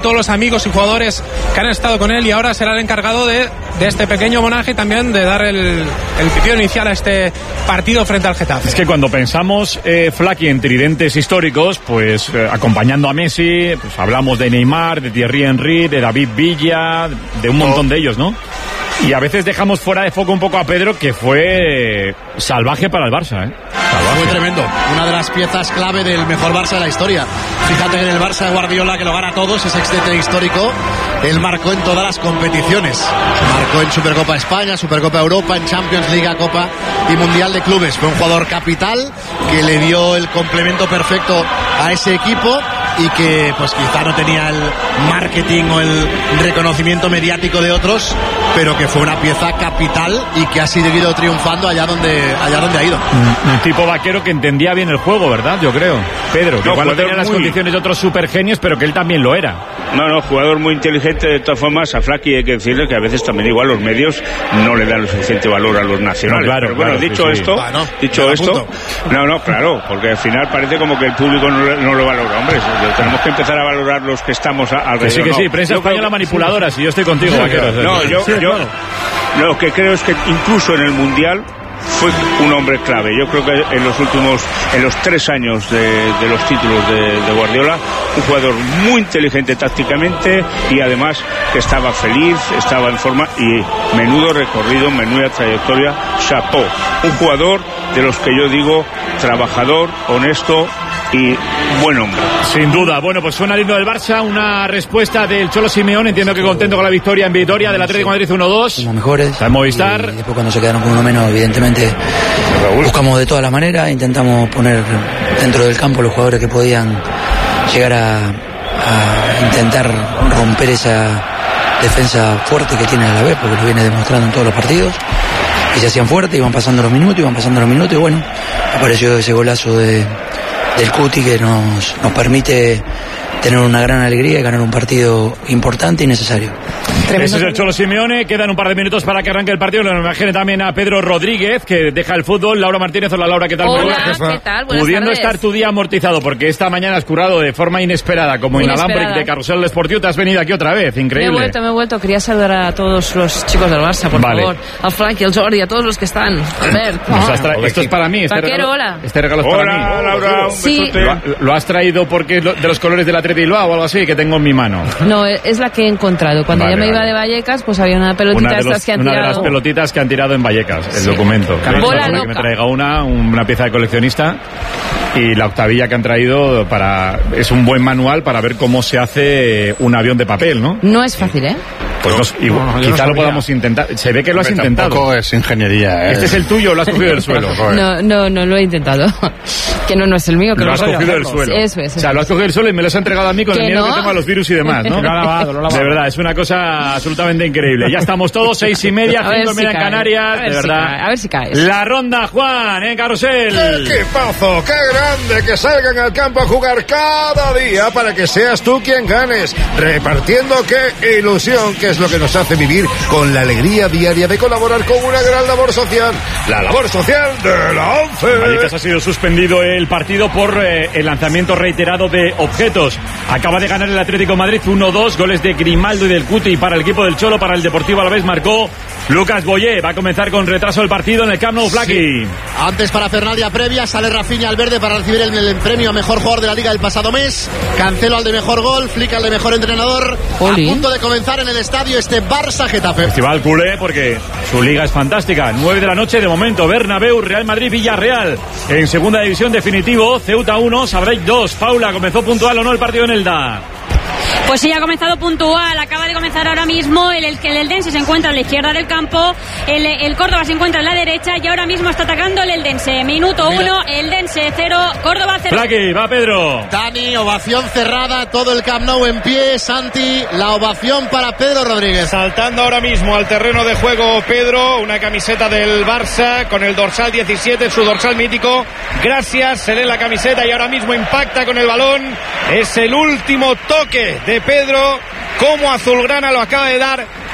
todos los amigos y jugadores que han estado con él, y ahora será el encargado de este pequeño homenaje y también de dar el pitido inicial a este partido frente al Getafe. Es que cuando pensamos, Flaky, en tridentes históricos, pues acompañando a Messi, pues hablamos de Neymar, de Thierry Henry, de David Villa, de un montón de ellos, ¿no? Y a veces dejamos fuera de foco un poco a Pedro, que fue salvaje para el Barça, ¿eh? Salvaje. Fue tremendo, una de las piezas clave del mejor Barça de la historia. Fíjate que en el Barça de Guardiola, que lo gana todos, ese sextete histórico, él marcó en todas las competiciones. Marcó en Supercopa España, Supercopa Europa, en Champions, Liga, Copa y Mundial de Clubes. Fue un jugador capital que le dio el complemento perfecto a ese equipo y que pues quizá no tenía el marketing o el reconocimiento mediático de otros, pero que fue una pieza capital y que ha seguido triunfando allá donde ha ido. Un tipo vaquero que entendía bien el juego, ¿verdad? Yo creo. Pedro, que igual no tenía las condiciones de otros supergenios, pero que él también lo era. No, jugador muy inteligente. De todas formas, a Flaky hay que decirle que a veces también igual los medios no le dan lo suficiente valor a los nacionales. No, claro, pero bueno, claro, dicho esto, claro, porque al final parece como que el público no lo valora. Hombre, tenemos que empezar a valorar los que estamos alrededor. Que sí, prensa española manipuladora, si yo estoy contigo, vaquero. No, yo lo que creo es que incluso en el Mundial fue un hombre clave. Yo creo que en los 3 años de los títulos de Guardiola, un jugador muy inteligente tácticamente y además que estaba feliz, estaba en forma y menudo recorrido, menuda trayectoria. Chapó, un jugador de los que yo digo trabajador, honesto y buen hombre. Sin duda. Bueno, pues suena lindo del Barça, una respuesta del Cholo Simeone, entiendo que contento con la victoria en Vitoria del Atlético de Madrid 1-2. Somos mejores. Está en Movistar. Y después cuando se quedaron con uno menos, evidentemente buscamos de todas las maneras, intentamos poner dentro del campo los jugadores que podían llegar a intentar romper esa defensa fuerte que tiene a la vez, porque lo viene demostrando en todos los partidos. Y se hacían fuertes, iban pasando los minutos, y bueno, apareció ese golazo del Cuti que nos permite tener una gran alegría y ganar un partido importante y necesario. Ese es el Cholo Simeone. Quedan un par de minutos para que arranque el partido. Lo imagine también a Pedro Rodríguez, que deja el fútbol. Laura Martínez. Hola, Laura, ¿qué tal? Hola, ¿qué tal? Buenas Pudiendo tardes. estar tu día amortizado, porque esta mañana has currado de forma inesperada, como inalámbrico de Carrusel Deportivo. Te has venido aquí otra vez, increíble. Me he vuelto. Quería saludar a todos los chicos del Barça, por favor. Al Frankie, al Jordi, a todos los que están. A ver. Esto es para mí. Hola. Este regalo es para mí. Hola, Laura, un besote. ¿Lo has traído porque es de los colores del Athletic Bilbao o algo así, que tengo en mi mano? No, es la que he encontrado. Cuando ya me iba de Vallecas, pues había una pelotita estas que han tirado. Una de las pelotitas que han tirado en Vallecas, el documento. Bola que loca. me traiga una pieza de coleccionista. Y la octavilla que han traído es un buen manual para ver cómo se hace un avión de papel, ¿no? No es fácil, ¿eh? Pues quizá lo podamos intentar. Se ve que lo has intentado. Tampoco es ingeniería, ¿eh? ¿Este es el tuyo o lo has cogido del suelo? No, lo he intentado. Que no es el mío. Que lo has cogido del suelo. Eso es. O sea, lo has cogido del suelo y me lo has entregado a mí con el miedo que tengo a los virus y demás, ¿no? Lo ha lavado. De verdad, es una cosa absolutamente increíble. Ya estamos todos, 6:30, 5:30 en Canarias. De verdad. A ver si caes. La ronda, Juan, en Carrusel. ¡Qué equipazo! ¡Qué grande! Que salgan al campo a jugar cada día para que seas tú quien ganes. Repartiendo qué ilusión, que es lo que nos hace vivir con la alegría diaria de colaborar con una gran labor social. La labor social de la ONCE. En Vallecas ha sido suspendido el partido por el lanzamiento reiterado de objetos. Acaba de ganar el Atlético de Madrid 1-2, goles de Grimaldo y del Cuti para el equipo del Cholo. Para el Deportivo Alavés marcó Lucas Boyé. Va a comenzar con retraso el partido en el Camp Nou, Flaky. Sí. Antes para Fernalia previa, sale Rafinha al verde para recibir el premio a mejor jugador de la Liga del pasado mes. Cancelo al de mejor gol, Flick al de mejor entrenador. Oli. A punto de comenzar en el estadio este Barça Getafe. Festival culé, porque su liga es fantástica. 9 de la noche de momento, Bernabéu, Real Madrid, Villarreal. En segunda división definitivo, Ceuta 1, Sabreit 2. Paula, ¿comenzó puntual o no el partido en Elda? Pues sí, ha comenzado puntual, acaba de comenzar ahora mismo, el Eldense se encuentra a la izquierda del campo, el Córdoba se encuentra a la derecha y ahora mismo está atacando el Eldense. Minuto 1, Eldense 0, Córdoba 0. Flaky, va Pedro. Dani, ovación cerrada, todo el Camp Nou en pie. Santi, la ovación para Pedro Rodríguez. Saltando ahora mismo al terreno de juego Pedro, una camiseta del Barça con el dorsal 17, su dorsal mítico. Gracias, se lee la camiseta y ahora mismo impacta con el balón. Es el último toque de Pedro, como azulgrana lo acaba de dar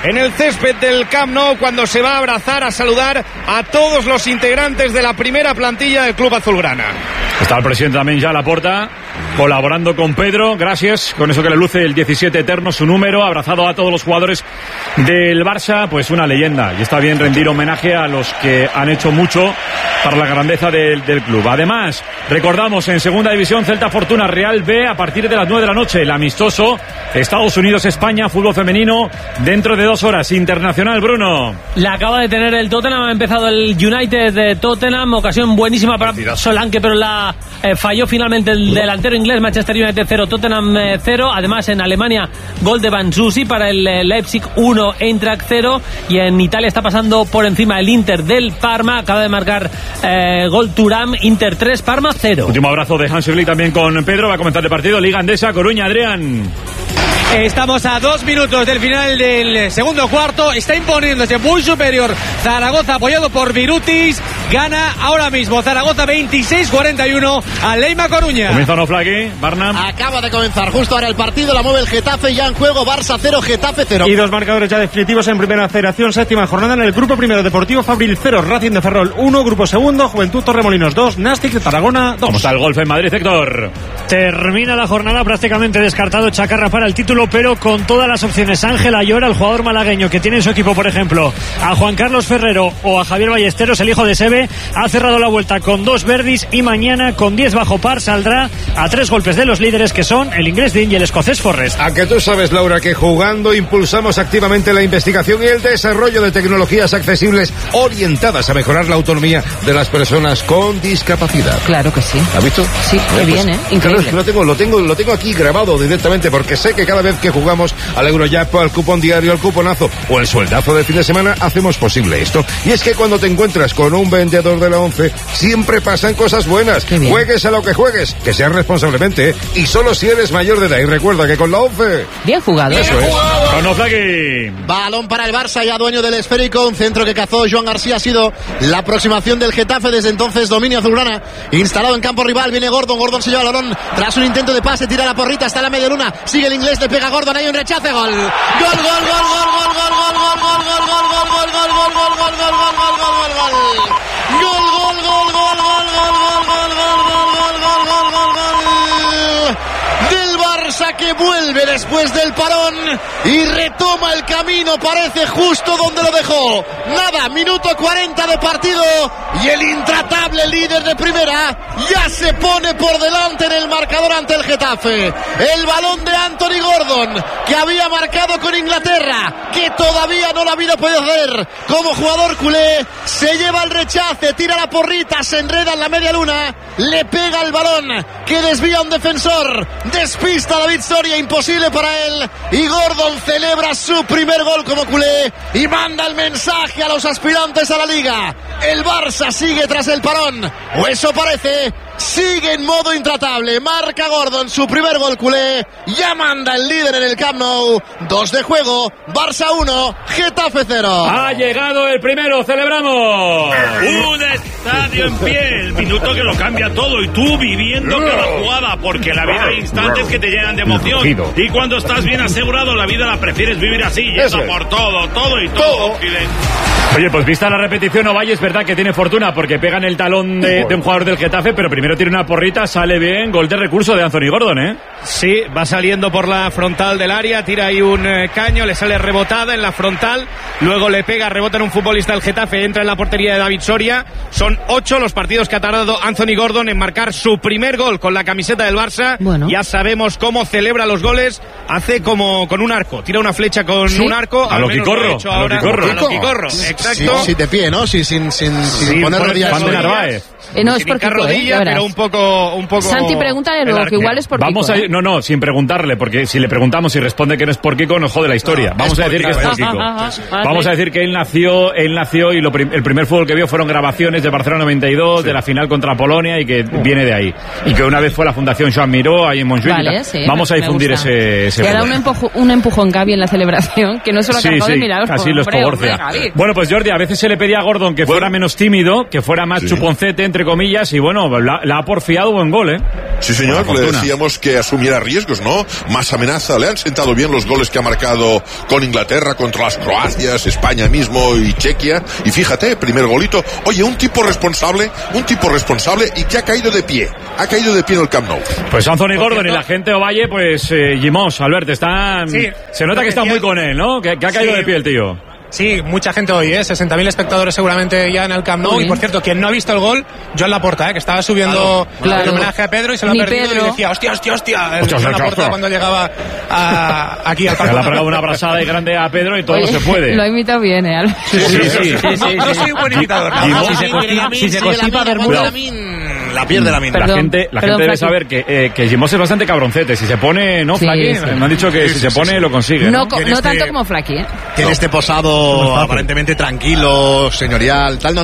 en el césped del Camp Nou cuando se va a abrazar, a saludar a todos los integrantes de la primera plantilla del club azulgrana. Está el presidente también ya a la puerta, colaborando con Pedro, gracias, con eso que le luce el 17 eterno, su número, abrazado a todos los jugadores del Barça, pues una leyenda, y está bien rendir homenaje a los que han hecho mucho para la grandeza del club. Además, recordamos en segunda división Celta Fortuna Real B a partir de las 9 de la noche, el amistoso Estados Unidos-España, fútbol femenino, dentro de 2 horas, internacional, Bruno. La acaba de tener el Tottenham, ha empezado el United de Tottenham, ocasión buenísima para Solanke, pero la falló finalmente el delantero inglés. Manchester United 0, Tottenham 0. Además en Alemania gol de Banzusi para el Leipzig 1, Eintracht 0. Y en Italia está pasando por encima el Inter del Parma, acaba de marcar gol Thuram, Inter 3, Parma 0. Último abrazo de Hansi Flick también con Pedro, va a comentar el partido. Liga Endesa, Coruña, Adrián. Estamos a 2 minutos del final del segundo cuarto. Está imponiéndose muy superior Zaragoza, apoyado por Virutis. Gana ahora mismo Zaragoza 26-41 a Leima Coruña. Comienza no Flagui, Barnam. Acaba de comenzar justo ahora el partido, la mueve el Getafe, ya en juego Barça 0, Getafe 0. Y 2 marcadores ya definitivos en primera federación, séptima jornada en el grupo primero. Deportivo Fabril 0, Racing de Ferrol 1, grupo segundo, Juventud Torremolinos 2, Nastic de Tarragona 2. ¿Cómo está el golf en Madrid, Héctor? Termina la jornada prácticamente descartado Chacarra para el título, pero con todas las opciones. Ángel Ayora, el jugador malagueño que tiene en su equipo, por ejemplo, a Juan Carlos Ferrero o a Javier Ballesteros, el hijo de Seve, ha cerrado la vuelta con 2 verdis y mañana con 10 bajo par saldrá a 3 golpes de los líderes, que son el inglés Dean y el escocés Forrest. A que tú sabes, Laura, que jugando impulsamos activamente la investigación y el desarrollo de tecnologías accesibles orientadas a mejorar la autonomía de las personas con discapacidad. Claro que sí. ¿Has visto? Sí, qué bien, Increíble. Claro, es que lo tengo aquí grabado directamente, porque sé que cada vez que jugamos al Eurojackpot, al cupón diario, al cuponazo o el sueldazo de fin de semana, hacemos posible esto. Y es que cuando te encuentras con un vendedor de la 11, siempre pasan cosas buenas. Juegues a lo que juegues, que seas responsablemente, y solo si eres mayor de edad. Y recuerda que con la 11... Bien jugado. Eso es. Con Oflaki. Balón para el Barça, ya dueño del esférico. Un centro que cazó Joan García, ha sido la aproximación del Getafe. Desde entonces dominio azulgrana, instalado en campo rival. Viene Gordon se lleva el balón tras un intento de pase, tira la porrita, está la media luna, sigue el inglés, le pega a Gordon, hay un rechace, gol. Del Barça, que vuelve después del parón y retoma el camino, parece justo donde lo dejó. Nada, minuto 40 de partido y el intratable líder de primera ya se pone por delante en el marcador ante el Getafe. El balón de Anthony Gordon, que había marcado con Inglaterra, que todavía no lo había podido hacer como jugador culé, se lleva el rechace, tira la porrita, se enreda en la media luna, le pega el balón que desvía a un defensor, despista a David Soria, imposible para él, y Gordon celebra su primer gol como culé y manda el mensaje a los aspirantes a la Liga. El Barça sigue tras el parón, o eso parece. Sigue en modo intratable, marca Gordon su primer gol culé, ya manda el líder en el Camp Nou. 2 de juego, Barça 1, Getafe 0. Ha llegado el primero, celebramos. Un estadio en pie, el minuto que lo cambia todo, y tú viviendo cada jugada, porque la vida hay instantes que te llenan de emoción, y cuando estás bien asegurado la vida la prefieres vivir así, yendo por todo y todo. Oye, pues vista la repetición, Ovalle, es verdad que tiene fortuna porque pega en el talón de un jugador del Getafe, pero primero tiene una porrita, sale bien, gol de recurso de Anthony Gordon, ¿eh? Sí, va saliendo por la frontal del área, tira ahí un caño, le sale rebotada en la frontal, luego le pega, rebota en un futbolista del Getafe, entra en la portería de David Soria. Son 8 los partidos que ha tardado Anthony Gordon en marcar su primer gol con la camiseta del Barça. Bueno. Ya sabemos cómo celebra los goles, hace como con un arco, tira una flecha con un arco. A lo Quicorro, a lo Quicorro, exacto. Sí, de pie, ¿no? Sin poner rodillas. No, es porque rodilla, pero un poco. Santi, pregúntale luego, que igual es por Vamos Kiko. No, sin preguntarle, porque si le preguntamos y responde que no es por Kiko, nos jode la historia. Vamos a decir que es por Kiko. Vamos a decir que él nació y el primer fútbol que vio fueron grabaciones de Barcelona 92, de la final contra Polonia, y que viene de ahí. Y que una vez fue la Fundación Joan Miró, ahí en Montjuic. Vale, sí, vamos a difundir ese y ahora un empujón Gaby en la celebración, que no se lo ha cargado de mirar. Casi lo escoborcia. Bueno, pues Jordi, a veces se le pedía a Gordon que fuera menos tímido, que fuera más chuponcete, entre comillas, y bueno, la ha porfiado buen gol, ¿eh? Sí, señor, le decíamos que asumiera riesgos, ¿no? Más amenaza, le han sentado bien los goles que ha marcado con Inglaterra, contra las Croacias, España mismo y Chequia. Y fíjate, primer golito. Oye, un tipo responsable y que ha caído de pie en el Camp Nou. Pues Anthony Gordon y la gente Ovalle, pues Gimos, Albert, están... Sí, se nota que están muy con él, ¿no? Que ha caído de pie el tío. Sí, mucha gente hoy, 60.000 espectadores seguramente ya en el Camp Nou. Y por cierto, quien no ha visto el gol, Joan Laporta, que estaba subiendo el homenaje a Pedro y se lo ha perdido. Y decía, hostia. Joan Laporta cuando llegaba aquí al partido. Le ha pegado una abrazada y grande a Pedro y todo se puede. Lo ha imitado bien, ¿eh? Sí. No soy un buen imitador. Si se constipa Bermuda, la pierde la mina. La gente debe saber que Gimos es bastante cabroncete. Si se pone, ¿no, Flaky? Me han dicho que si se pone lo consigue. No tanto como Flaky, ¿eh? Tiene este posado aparentemente tranquilo, señorial, tal. No.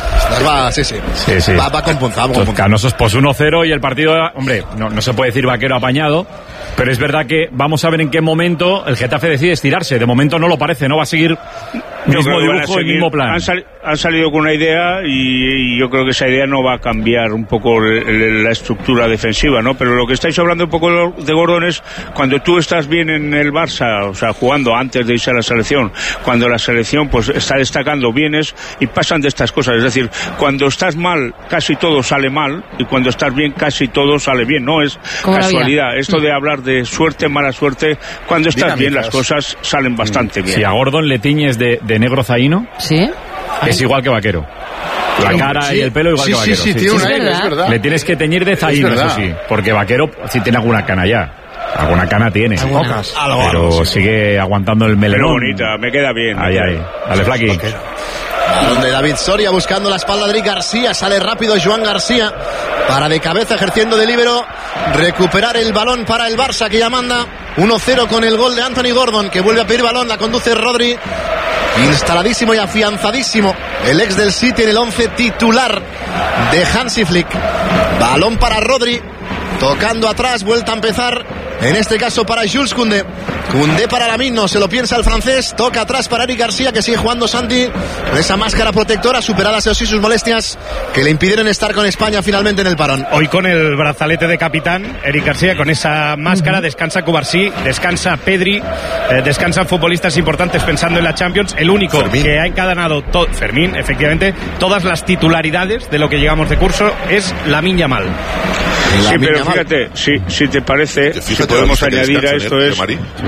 Va, sí. Va compunzado. Canosos, pues 1-0 y el partido, hombre, no se puede decir vaquero apañado, pero es verdad que vamos a ver en qué momento el Getafe decide estirarse. De momento no lo parece, no va a seguir mismo dibujo y mismo plan. Han salido con una idea y yo creo que esa idea no va a cambiar un poco la estructura defensiva, ¿no? Pero lo que estáis hablando un poco de Gordon es cuando tú estás bien en el Barça, o sea, jugando antes de irse a la selección, cuando la selección pues está destacando, vienes y pasan de estas cosas. Es decir, cuando estás mal, casi todo sale mal, y cuando estás bien, casi todo sale bien. No es casualidad. Esto de hablar de suerte, mala suerte, cuando estás bien las cosas salen bastante bien. Si a Gordon le tiñes de negro zaino, ¿sí? Es igual que vaquero. La cara y el pelo igual que vaquero. Sí, tiene un aire, es verdad. Le tienes que teñir de zaino, eso sí, porque vaquero sí tiene alguna cana ya. Alguna cana tiene. Pero sigue aguantando el melón. Pero bonita, me queda bien. Ahí. Dale, Flaky. Donde David Soria buscando la espalda de Eric García. Sale rápido Joan García para de cabeza ejerciendo de líbero recuperar el balón para el Barça, que ya manda 1-0 con el gol de Anthony Gordon, que vuelve a pedir balón. La conduce Rodri. Instaladísimo y afianzadísimo el ex del City en el 11 titular de Hansi Flick. Balón para Rodri, tocando atrás, vuelta a empezar, en este caso para Jules Koundé. Koundé para Lamine, no se lo piensa el francés, toca atrás para Eric García, que sigue jugando Santi con esa máscara protectora, superadas eso sí sus molestias que le impidieron estar con España finalmente en el parón. Hoy con el brazalete de capitán, Eric García con esa máscara, descansa Cubarsí, descansa Pedri, descansan futbolistas importantes pensando en la Champions. El único Fermín, que ha encadenado Fermín, efectivamente, todas las titularidades de lo que llegamos de curso es Lamine Yamal. Sí, pero fíjate, si te parece, si podemos añadir a esto es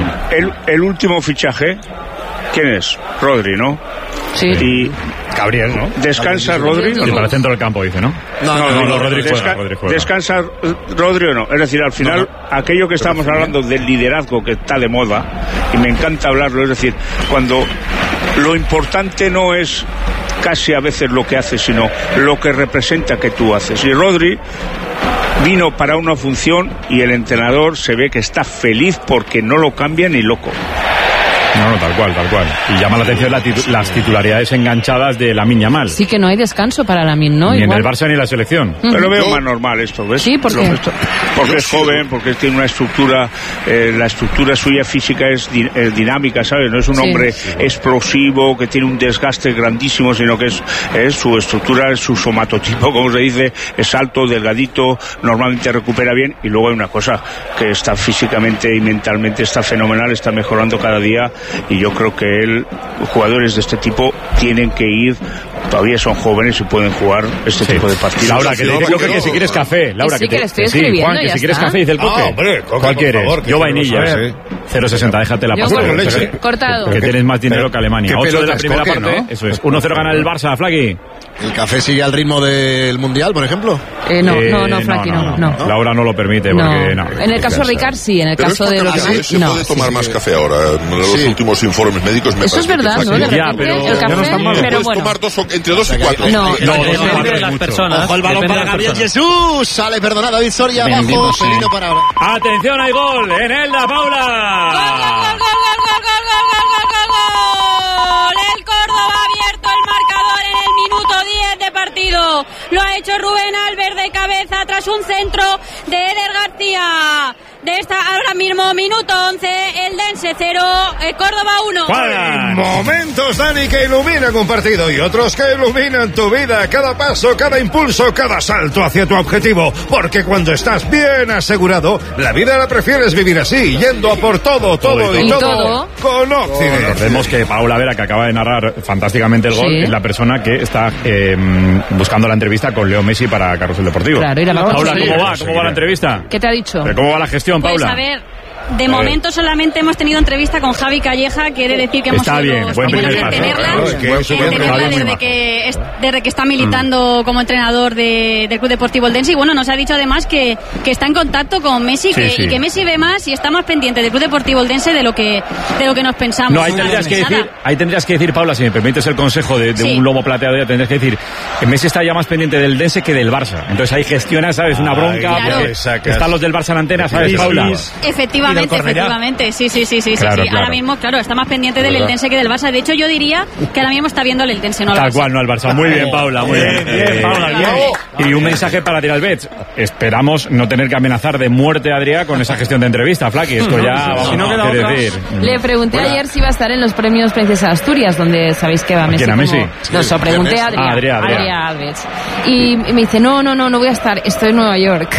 el último fichaje. ¿Quién es? Rodri, ¿no? Sí. Y Gabriel, ¿no? ¿Descansa Rodri? Sí, para el centro del campo, dice, ¿no? No, Rodri juega. ¿Descansa Rodri o no? Es decir, al final, aquello que estábamos hablando del liderazgo que está de moda, y me encanta hablarlo, es decir, cuando lo importante no es casi a veces lo que haces, sino lo que representa que tú haces. Y Rodri vino para una función y el entrenador se ve que está feliz porque no lo cambia ni loco. No, tal cual. Y llama la atención las titularidades enganchadas de Lamine Yamal. Sí, que no hay descanso para Lamine, ¿no? Ni igual en el Barça ni en la selección. Pero lo veo más normal esto, ¿ves? Sí, ¿por qué? Porque es joven, porque tiene una estructura, la estructura suya física es dinámica, ¿sabes? No es un hombre explosivo, que tiene un desgaste grandísimo, sino que es su estructura, es su somatotipo, como se dice, es alto, delgadito, normalmente recupera bien, y luego hay una cosa, que está físicamente y mentalmente está fenomenal, está mejorando cada día. Y yo creo que jugadores de este tipo tienen que ir, todavía son jóvenes y pueden jugar este tipo de partidos. Laura, que le dice que si quieres café. Laura, que le estoy escribiendo, Juan, que si quieres café, dice el coque. Hombre, ¿cuál quieres? Yo vainilla. 0,60, déjate la pasta. Cortado. Que tienes más dinero que Alemania. 8 de la primera parte, ¿no? Eso es. 1-0 gana el Barça, Flaky. ¿El café sigue al ritmo del Mundial, por ejemplo? No, Flaky, no. Laura no lo permite, porque no. En el caso de Ricard, sí. En el caso de los demás, se puede tomar más café ahora. En los últimos informes médicos me eso es verdad, ¿no? De repente, el café, pero bueno. Tomar entre 2 y 4. No, depende de las personas. Ojo el balón para Gabriel Jesús. Sale, perdonad, David Soria, abajo, peligro para ahora. Atención, hay gol en Elda, Paula. ¡Gol! El Córdoba ha abierto el marcador en el minuto 10 de partido. Lo ha hecho Rubén Albert de cabeza tras un centro de Eder García. De esta ahora mismo, minuto 11, Eldense 0, Córdoba 1. Hay momentos, Dani, que iluminan un partido y otros que iluminan tu vida. Cada paso, cada impulso, cada salto hacia tu objetivo. Porque cuando estás bien asegurado, la vida la prefieres vivir así, yendo a por todo y todo. Con Occident. Recordemos que Paula Vera, que acaba de narrar fantásticamente el gol, es la persona que está buscando la entrevista con Leo Messi para Carrusel Deportivo. Claro, Paula, ¿cómo va la entrevista? ¿Qué te ha dicho? ¿Cómo va la gestión, Paula? Pues a ver, de momento solamente hemos tenido entrevista con Javi Calleja, quiere decir que hemos tenerla desde que está militando como entrenador del Club Deportivo Eldense, y bueno, nos ha dicho además que está en contacto con Messi, y que Messi ve más y está más pendiente del Club Deportivo Eldense de lo que nos pensamos. No, ahí tendrías que decir, Paula, si me permites el consejo de un lomo plateado, ya tendrías que decir que Messi está ya más pendiente del Eldense que del Barça. Entonces ahí gestiona, ¿sabes? Una bronca, porque están los del Barça en la antena, ¿sabes, Paula? Efectivamente, sí. Claro. Ahora mismo, claro, está más pendiente del Eldense que del Barça. De hecho, yo diría que ahora mismo está viendo el Eldense, no al Barça. Tal cual, no al Barça. Muy bien, Paula, muy bien. Paula, bien. Y un mensaje para tirar Bets. Esperamos no tener que amenazar de muerte a Adrià con esa gestión de entrevista, Flaky. Esto ya, qué decir. Le pregunté ayer si iba a estar en los premios Princesa Asturias, donde sabéis que va Messi. ¿Quién, a Messi? No, se lo pregunté a Adrià Alves. Y me dice, no voy a estar, estoy en Nueva York.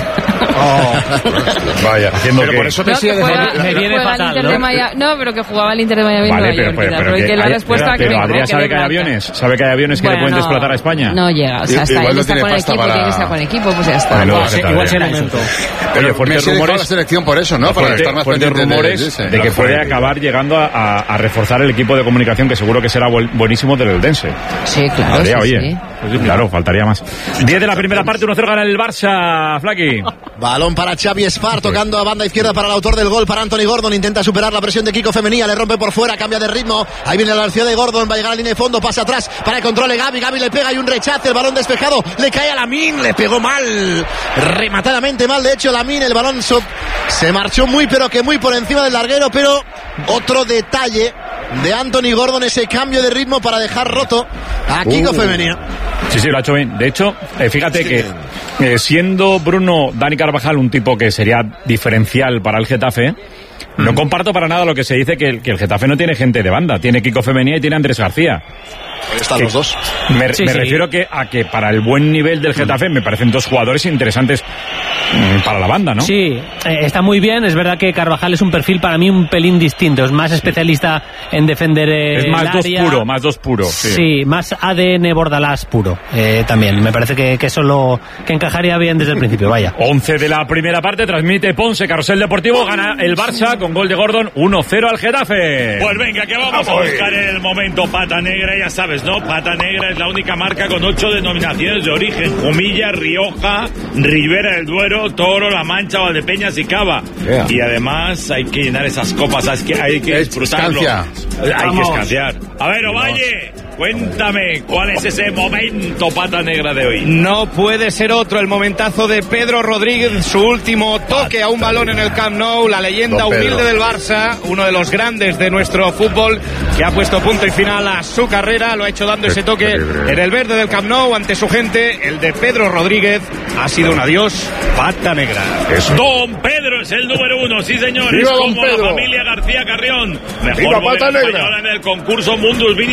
Vaya, haciendo pero por eso te sigue me viene fatal, ¿no? Pero que jugaba el Inter de Miami en Nueva York. Pero que la respuesta que pero Adrià sabe que hay aviones. ¿Sabe que hay aviones que le pueden desplazar a España? No llega, o sea, él está con el equipo, tiene que estar con el equipo, pues ya está. Igual se elemento. Pero fuertes rumores la selección por eso, ¿no? Para estar más pendiente rumores de que puede acabar llegando a reforzar el equipo de comunicación, que seguro que será buenísimo del Eldense. Sí, claro. Adrià, oye. Claro, faltaría más. 10 de la primera parte, 1-0 gana el Barça, Flaky. Balón para Xavi Espar, tocando a banda izquierda para el autor del gol, para Anthony Gordon. Intenta superar la presión de Kiko Femenía, le rompe por fuera, cambia de ritmo. Ahí viene la velocidad de Gordon, va a llegar a la línea de fondo, pasa atrás para el control de Gavi. Gavi le pega y un rechace, el balón despejado, le cae a Lamine, le pegó mal, rematadamente mal. De hecho, Lamine, el balón se marchó muy por encima del larguero, pero otro detalle de Anthony Gordon, ese cambio de ritmo para dejar roto a Kiko Femenía. Sí, lo ha hecho bien. De hecho, fíjate que siendo Bruno Dani Carvajal un tipo que sería diferencial para el Getafe, no comparto para nada lo que se dice que el Getafe no tiene gente de banda. Tiene Kiko Femenía y tiene Andrés García. Están los dos. Me refiero a que para el buen nivel del Getafe me parecen dos jugadores interesantes para la banda, ¿no? Sí, está muy bien. Es verdad que Carvajal es un perfil para mí un pelín distinto. Es más especialista en defender es más dos puro. Sí, más ADN Bordalás puro. También, me parece que eso que encajaría bien desde el principio, vaya. 11 de la primera parte, transmite Ponce, Carrusel Deportivo, gana el Barça con gol de Gordon, 1-0 al Getafe. Pues venga, que vamos a buscar el momento Pata Negra, ya sabes, ¿no? Pata Negra es la única marca con 8 denominaciones de origen: Humilla, Rioja, Ribera del Duero, Toro, La Mancha, Valdepeñas y Cava. Y además hay que llenar esas copas, hay que disfrutarlo. Hay que escanciar. A ver, Ovalle, cuéntame, ¿cuál es ese momento Pata Negra de hoy? No puede ser otro, el momentazo de Pedro Rodríguez, su último toque a un balón en el Camp Nou, la leyenda humilde del Barça, uno de los grandes de nuestro fútbol, que ha puesto punto y final a su carrera, lo ha hecho dando ese toque en el verde del Camp Nou ante su gente. El de Pedro Rodríguez ha sido un adiós Pata Negra. Don Pedro es el número 1, sí señores. ¡Viva como Don Pedro! La familia García Carrión, mejor ¡Viva Pata Negra! española en el concurso Mundus Vini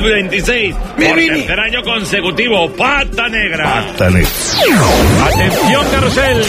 2026 por tercer año consecutivo. Pata Negra. Atención, Carrusel.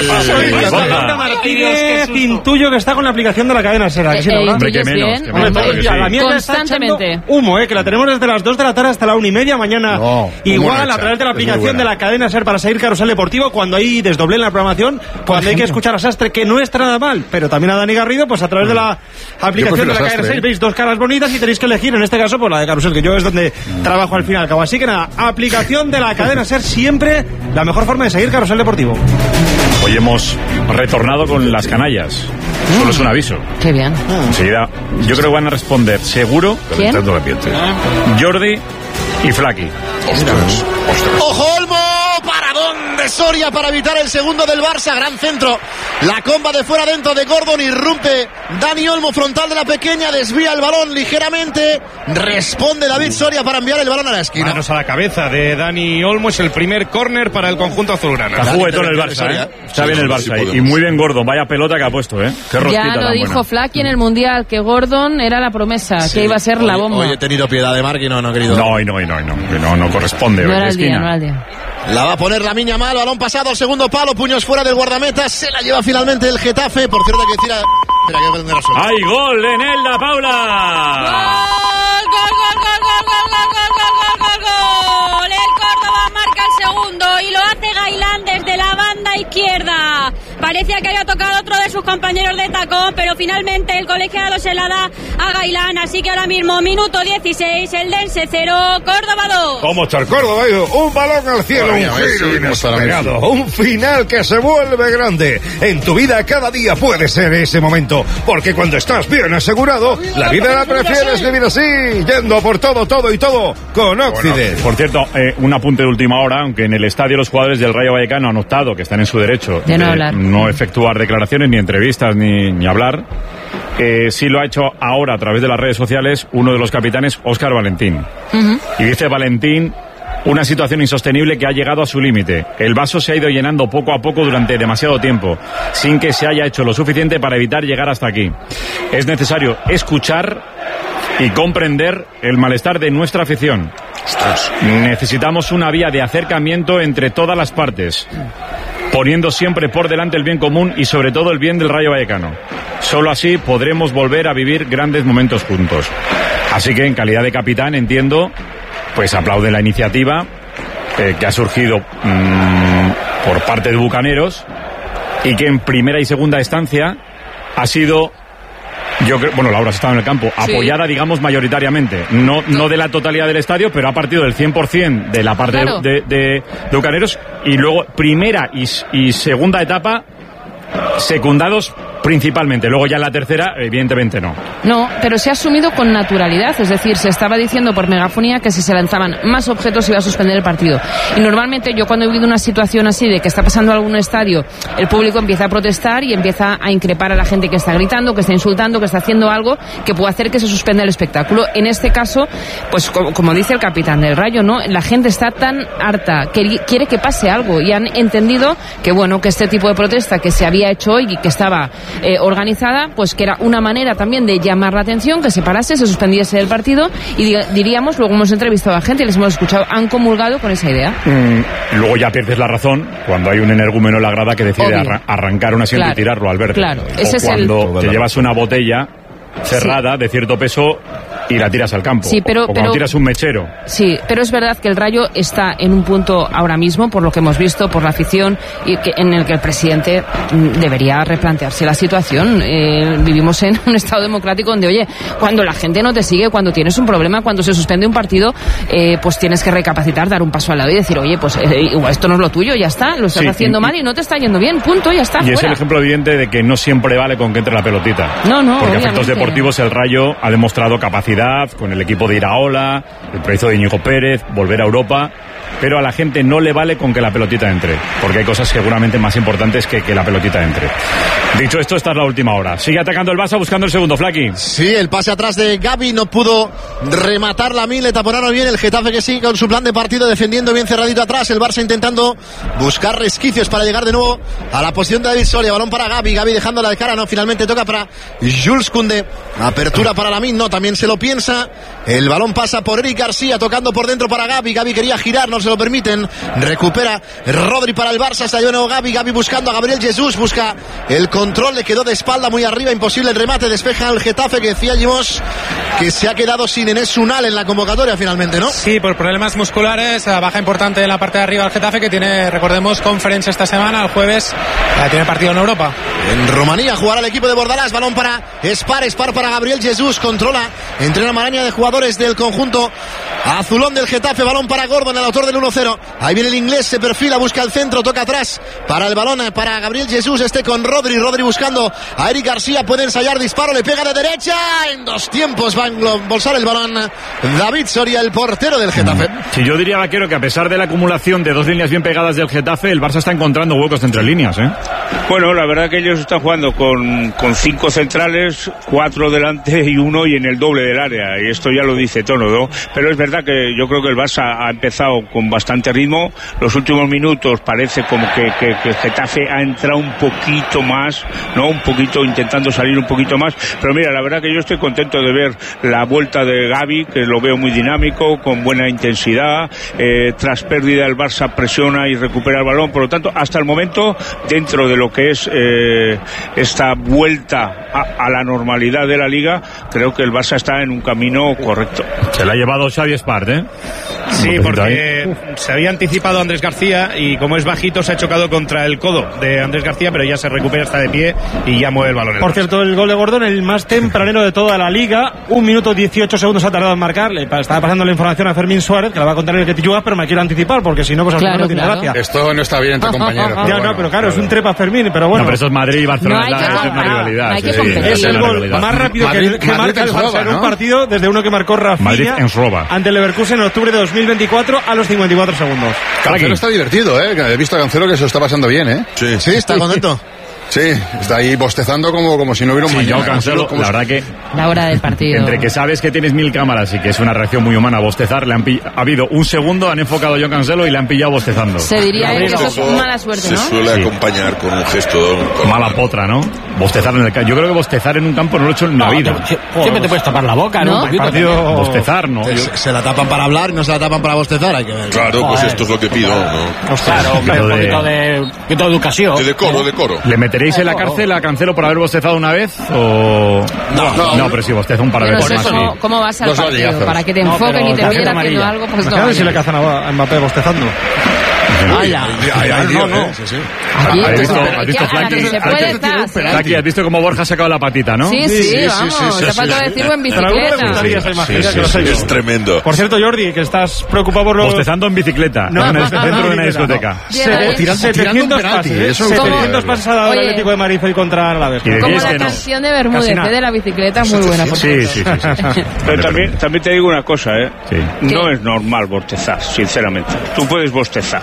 Martínez intuyo que está con la aplicación de la cadena SER. Hombre, que menos. La mierda está echando humo, que la tenemos desde las 2 de la tarde hasta la 1:30 mañana. Igual a través de la aplicación de la cadena SER para seguir Carrusel Deportivo, cuando hay desdoblé en la programación, cuando hay que escuchar a Sastre, que no está nada mal, pero también a Dani Garrido, pues a través de la aplicación de la cadena SER veis dos caras bonitas y tenéis que elegir, en este caso, pues la de Carrusel, que yo es donde trabajo al fin y al cabo. Así que nada, aplicación de la cadena SER, siempre la mejor forma de seguir Carrusel Deportivo. Hoy hemos retornado con las canallas. Solo es un aviso. Qué bien. Enseguida, yo creo que van a responder seguro. ¿Quién? Jordi y Flaky. ¡Ojo, Olmo! ¿Para dónde Corre Soria para evitar el segundo del Barça. Gran centro. La comba de fuera dentro de Gordon. Irrumpe Dani Olmo, frontal de la pequeña. Desvía el balón ligeramente. Responde David Soria para enviar el balón a la esquina. Manos a la cabeza de Dani Olmo. Es el primer córner para el conjunto azulgrana. Está juguetón el Barça, ¿eh? Está bien el Barça. Y muy bien Gordon. Vaya pelota que ha puesto, ¿eh? Qué rosquita ya lo dijo Flaky en el Mundial, que Gordon era la promesa, que iba a ser la bomba. Hoy he tenido piedad de Marc y no he querido. No corresponde. No era el día. La va a poner Lamine Yamal, balón pasado al segundo palo, puños fuera del guardameta, se la lleva finalmente el Getafe. Por cierto, hay que decir Espera, que venga la suerte. ¡Hay gol en Elda, Paula! ¡Gol! El Córdoba marca el segundo y lo hace Gailán desde la banda izquierda. Parecía que había tocado otro de sus compañeros de tacón, pero finalmente el colegiado se la da a Gailán. Así que ahora mismo, minuto 16, Eldense 0, Córdoba 2. ¿Cómo está el Córdoba? Un balón al cielo, un giro inesperado, un final que se vuelve grande. En tu vida cada día puede ser ese momento, porque cuando estás bien asegurado, la vida la prefieres vivir así, yendo por todo y todo con Occident. Por cierto, un apunte de última hora, aunque en el estadio los jugadores del Rayo Vallecano han optado, que están en su derecho de no hablar, no efectuar declaraciones, ni entrevistas, ni hablar. Sí lo ha hecho ahora a través de las redes sociales uno de los capitanes, Óscar Valentín. Y dice Valentín: una situación insostenible que ha llegado a su límite. El vaso se ha ido llenando poco a poco durante demasiado tiempo, sin que se haya hecho lo suficiente para evitar llegar hasta aquí. Es necesario escuchar y comprender el malestar de nuestra afición. Necesitamos una vía de acercamiento entre todas las partes, poniendo siempre por delante el bien común y sobre todo el bien del Rayo Vallecano. Solo así podremos volver a vivir grandes momentos juntos. Así que en calidad de capitán, entiendo, pues aplaude la iniciativa que ha surgido por parte de Bucaneros y que en primera y segunda instancia ha sido, yo creo, bueno, Laura has estado en el campo, sí, apoyada, digamos, mayoritariamente, no de la totalidad del estadio, pero ha partido del 100% de la parte, claro, de Bucaneros, y luego primera y segunda etapa secundados principalmente, luego ya en la tercera evidentemente no. No, pero se ha asumido con naturalidad, es decir, se estaba diciendo por megafonía que si se lanzaban más objetos iba a suspender el partido. Y normalmente yo cuando he vivido una situación así de que está pasando algún estadio, el público empieza a protestar y empieza a increpar a la gente que está gritando, que está insultando, que está haciendo algo que puede hacer que se suspenda el espectáculo. En este caso, pues como dice el capitán del Rayo, ¿no? La gente está tan harta, que quiere que pase algo, y han entendido que bueno, que este tipo de protesta que se había hecho hoy y que estaba organizada, pues que era una manera también de llamar la atención, que se parase, se suspendiese el partido, y diríamos, luego hemos entrevistado a gente y les hemos escuchado, han comulgado con esa idea. Luego ya pierdes la razón cuando hay un energúmeno en la grada que decide arrancar un asiento, claro, y tirarlo al verde. Claro, o cuando te llevas una botella cerrada, sí, de cierto peso y la tiras al campo, sí, pero cuando tiras un mechero. Sí, pero es verdad que el Rayo está en un punto ahora mismo, por lo que hemos visto, por la afición, y en el que el presidente debería replantearse la situación. Vivimos en un estado democrático donde, oye, cuando la gente no te sigue, cuando tienes un problema, cuando se suspende un partido, pues tienes que recapacitar, dar un paso al lado y decir, oye, pues esto no es lo tuyo, ya está, lo estás haciendo mal y no te está yendo bien, punto, ya está. Y fuera. Es el ejemplo evidente de que no siempre vale con que entre la pelotita. No, porque a efectos deportivos el Rayo ha demostrado capacidad con el equipo de Iraola, el proyecto de Íñigo Pérez, volver a Europa, pero a la gente no le vale con que la pelotita entre, porque hay cosas seguramente más importantes que la pelotita entre. Dicho esto, esta es la última hora. Sigue atacando el Barça buscando el segundo, Flaky. Sí, el pase atrás de Gavi no pudo rematar Lamine, le taponaron bien. El Getafe que sigue con su plan de partido, defendiendo bien cerradito atrás. El Barça intentando buscar resquicios para llegar de nuevo a la posición de David Soria. Balón para Gavi, Gavi dejándola de cara, no, finalmente toca para Jules Koundé. Apertura para Lamine, no, también se lo piensa. El balón pasa por Eric García, tocando por dentro para Gavi. Gavi quería girar, no se lo permiten. Recupera Rodri para el Barça, salió de nuevo Gavi. Gavi buscando a Gabriel Jesús, busca el control, le quedó de espalda muy arriba, imposible el remate, despeja al Getafe, que decía Jimos que se ha quedado sin Enes Unal en la convocatoria finalmente, ¿no? Sí, por problemas musculares, baja importante en la parte de arriba del Getafe, que tiene, recordemos, conferencia esta semana, el jueves tiene partido en Europa. En Rumanía jugará el equipo de Bordalás, balón para Spar para Gabriel Jesús, controla entre una maraña de jugadores del conjunto azulón del Getafe, balón para Gordon, el autor del 1-0, ahí viene el inglés, se perfila, busca el centro, toca atrás para el balón, para Gabriel Jesús, con Rodri buscando a Eric García, puede ensayar disparo, le pega de derecha, en dos tiempos va a embolsar el balón balón David Soria, el portero del Getafe. Sí, yo diría, Vaquero, que a pesar de la acumulación de dos líneas bien pegadas del Getafe, el Barça está encontrando huecos entre líneas, ¿eh? Bueno, la verdad que ellos están jugando con 5 centrales, 4 delante y 1 y en el doble del área, y esto ya lo dice todo, ¿no? Pero es verdad que yo creo que el Barça ha empezado con bastante ritmo. Los últimos minutos parece como que el Getafe ha entrado un poquito más, ¿no? Un poquito intentando salir un poquito más. Pero mira, la verdad que yo estoy contento de ver la vuelta de Gavi, que lo veo muy dinámico, con buena intensidad. Tras pérdida el Barça presiona y recupera el balón. Por lo tanto, hasta el momento, dentro de lo que es esta vuelta a la normalidad de la Liga, creo que el Barça está en un camino correcto. Se la ha llevado Xavi Espart, ¿eh? Sí, porque se había anticipado Andrés García y como es bajito se ha chocado contra el codo de Andrés García, pero ya se recupera, está de pie y ya mueve el balón. Por cierto, el gol de Gordon, el más tempranero de toda la Liga, 1 minuto 18 segundos ha tardado en marcar. Le estaba pasando la información a Fermín Suárez, que la va a contar en el que te yuga, pero me quiero anticipar porque si no, pues al final no tiene gracia. Esto no está bien entre compañeros. Ya, no, pero claro, es un trepa Fermín, pero bueno. No, pero eso es Madrid y Barcelona, es una rivalidad. Es el gol más rápido que marca el Barça en un partido desde uno que marcó Rafinha ante el Leverkusen en octubre de 2024 a los 54 segundos. Cancelo está divertido, He visto a Cancelo que se lo está pasando bien, Sí, está contento. Sí, está ahí bostezando como si no hubiera un mañana. Yo Cancelo, la verdad que... La hora del partido. Entre que sabes que tienes 1000 cámaras y que es una reacción muy humana bostezar, ha habido un segundo, han enfocado a John Cancelo y le han pillado bostezando. Se diría que eso es mala suerte, ¿no? Se suele acompañar con un gesto... Mala potra, ¿no? Bostezar en el campo. Yo creo que bostezar en un campo no lo he hecho en la vida. Siempre te puedes tapar la boca, ¿no? Bostezar, ¿no? Se la tapan para hablar y no se la tapan para bostezar, hay que ver. Claro, pues esto es lo que pido, ¿no? Claro, un poquito de educación. De decoro. ¿Le meteréis en la cárcel a Cancelo por haber bostezado una vez? ¿O...? No, pero si bosteza un par de veces más. ¿Cómo vas al partido? Para que te enfoquen y te pillen haciendo algo, pues no. A ver si le cazan a Mbappé bostezando. ¿Has visto Flaki? ¿Has visto cómo Borja ha sacado la patita, no? Sí, vamos. Te falta decirlo en bicicleta. Es tremendo. Por cierto, Jordi, que estás preocupado por lo... Bostezando en bicicleta, dentro de una discoteca. 700 pases. 700 pases ha dado el Atlético de Madrid hoy contra Alavés. Como la canción de Bermúdez, de la bicicleta, muy buena. Sí. Pero también te digo una cosa, no es normal bostezar, sinceramente. Tú puedes bostezar,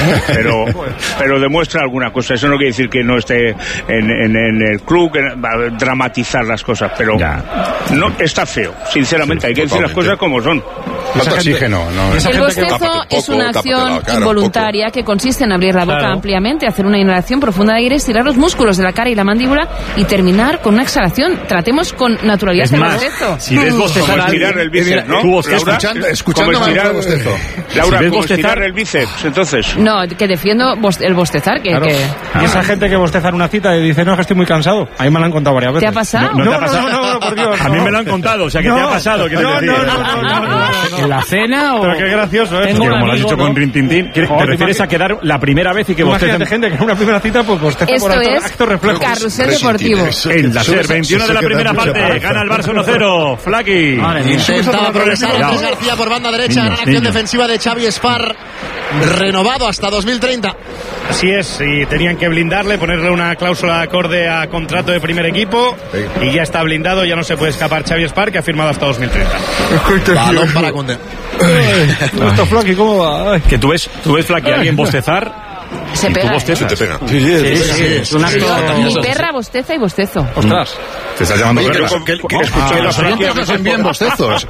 pero demuestra alguna cosa. Eso no quiere decir que no esté en el club, que va a dramatizar las cosas, pero no está feo, sinceramente. Hay que decir las cosas como son. Falta oxígeno. El bostezo es una acción involuntaria que consiste en abrir la boca ampliamente, hacer una inhalación profunda de aire, estirar los músculos de la cara y la mandíbula y terminar con una exhalación. Tratemos con naturalidad el bostezo. Si ves bostezar estirar el bíceps, ¿no? Tú escuchando el bostezo. Laura, ¿cómo estirar el bíceps, entonces? No, que defiendo el bostezar. Y esa gente que bosteza en una cita y dice, no, que estoy muy cansado. A mí me lo han contado varias veces. ¿Te ha pasado? No, por Dios. A mí me lo han contado, o sea, que te ha pasado. No. ¿En la cena o...? Pero qué gracioso, ¿eh? Como lo has dicho con Rin Tin Tin, ¿te refieres a quedar la primera vez y que bostecen? Gente que en una primera cita pues bosteza por acto reflejo. Carrusel deportivo. En la SER, 21 de la primera parte, gana el Barça 1-0. Flaki. Intentaba progresar Andrés García por banda derecha, gran acción defensiva de Xavi Espart, renovado hasta 2030. Así es, y tenían que blindarle, ponerle una cláusula acorde a contrato de primer equipo y ya está blindado, ya no se puede escapar Xavi Espart, que ha firmado hasta 2030. Balón para Koundé. Flaki, ¿cómo va? Que tú ves Flaki, alguien bostezar. Se pega. ¿Tú bostezas? Te pega. Sí. Es un acto. Mi perra bosteza y bostezo. Ostras. Te estás llamando perra. Que los oyentes nos envíen bostezos.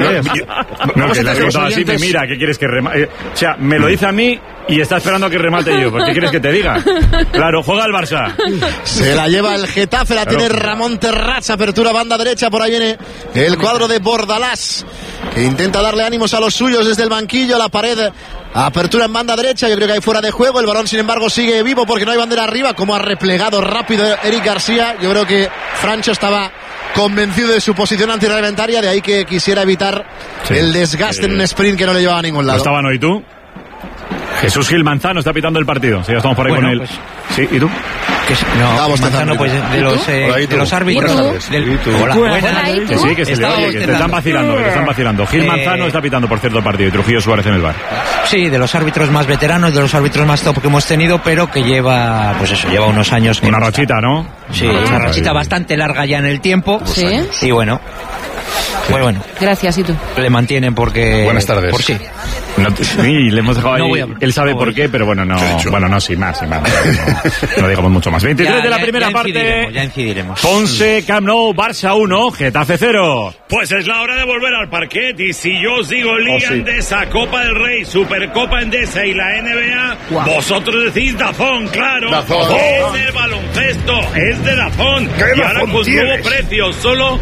No, que le has contado así, mira, ¿qué quieres que remate? O sea, me lo dice a mí y está esperando a que remate yo. ¿Por qué quieres que te diga? Claro, juega el Barça. Se la lleva el Getafe, la tiene Ramón Terrats, apertura banda derecha, por ahí viene el cuadro de Bordalás, que intenta darle ánimos a los suyos desde el banquillo, a la pared. Apertura en banda derecha, yo creo que hay fuera de juego. El balón, sin embargo, sigue vivo porque no hay bandera arriba. Como ha replegado rápido Eric García. Yo creo que Francho estaba convencido de su posición antirreglamentaria, de ahí que quisiera evitar el desgaste en un sprint que no le llevaba a ningún lado. ¿No estaban hoy tú? Jesús Gil Manzano está pitando el partido. Sí, ya estamos por ahí con él. Pues, sí, ¿y tú? Manzano, pues de los árbitros. Hola, buenas. Sí, que te están vacilando, Gil Manzano está pitando, por cierto, el partido, y Trujillo Suárez en el bar. Sí, de los árbitros más veteranos, de los árbitros más top que hemos tenido, pero que lleva unos años. Una rachita, ¿no? Sí, una rachita bastante larga ya en el tiempo. Sí. Y bueno. Pues bueno. Gracias, ¿y tú? Le mantienen porque... Buenas tardes. Por sí. Sí, le hemos dejado ahí. Él sabe por qué, pero bueno, no. Bueno, no, sin más. No digamos mucho más. 23 de la primera parte. Ya incidiremos. Ponce, Camp Nou, Barça 1, Getafe 0. Pues es la hora de volver al parquet. Y si yo os digo Liga Endesa, Copa del Rey, Supercopa Endesa y la NBA, vosotros decís Dazón, claro. Dazón. Es el baloncesto, es de Dazón. Y ahora con nuevo precio, solo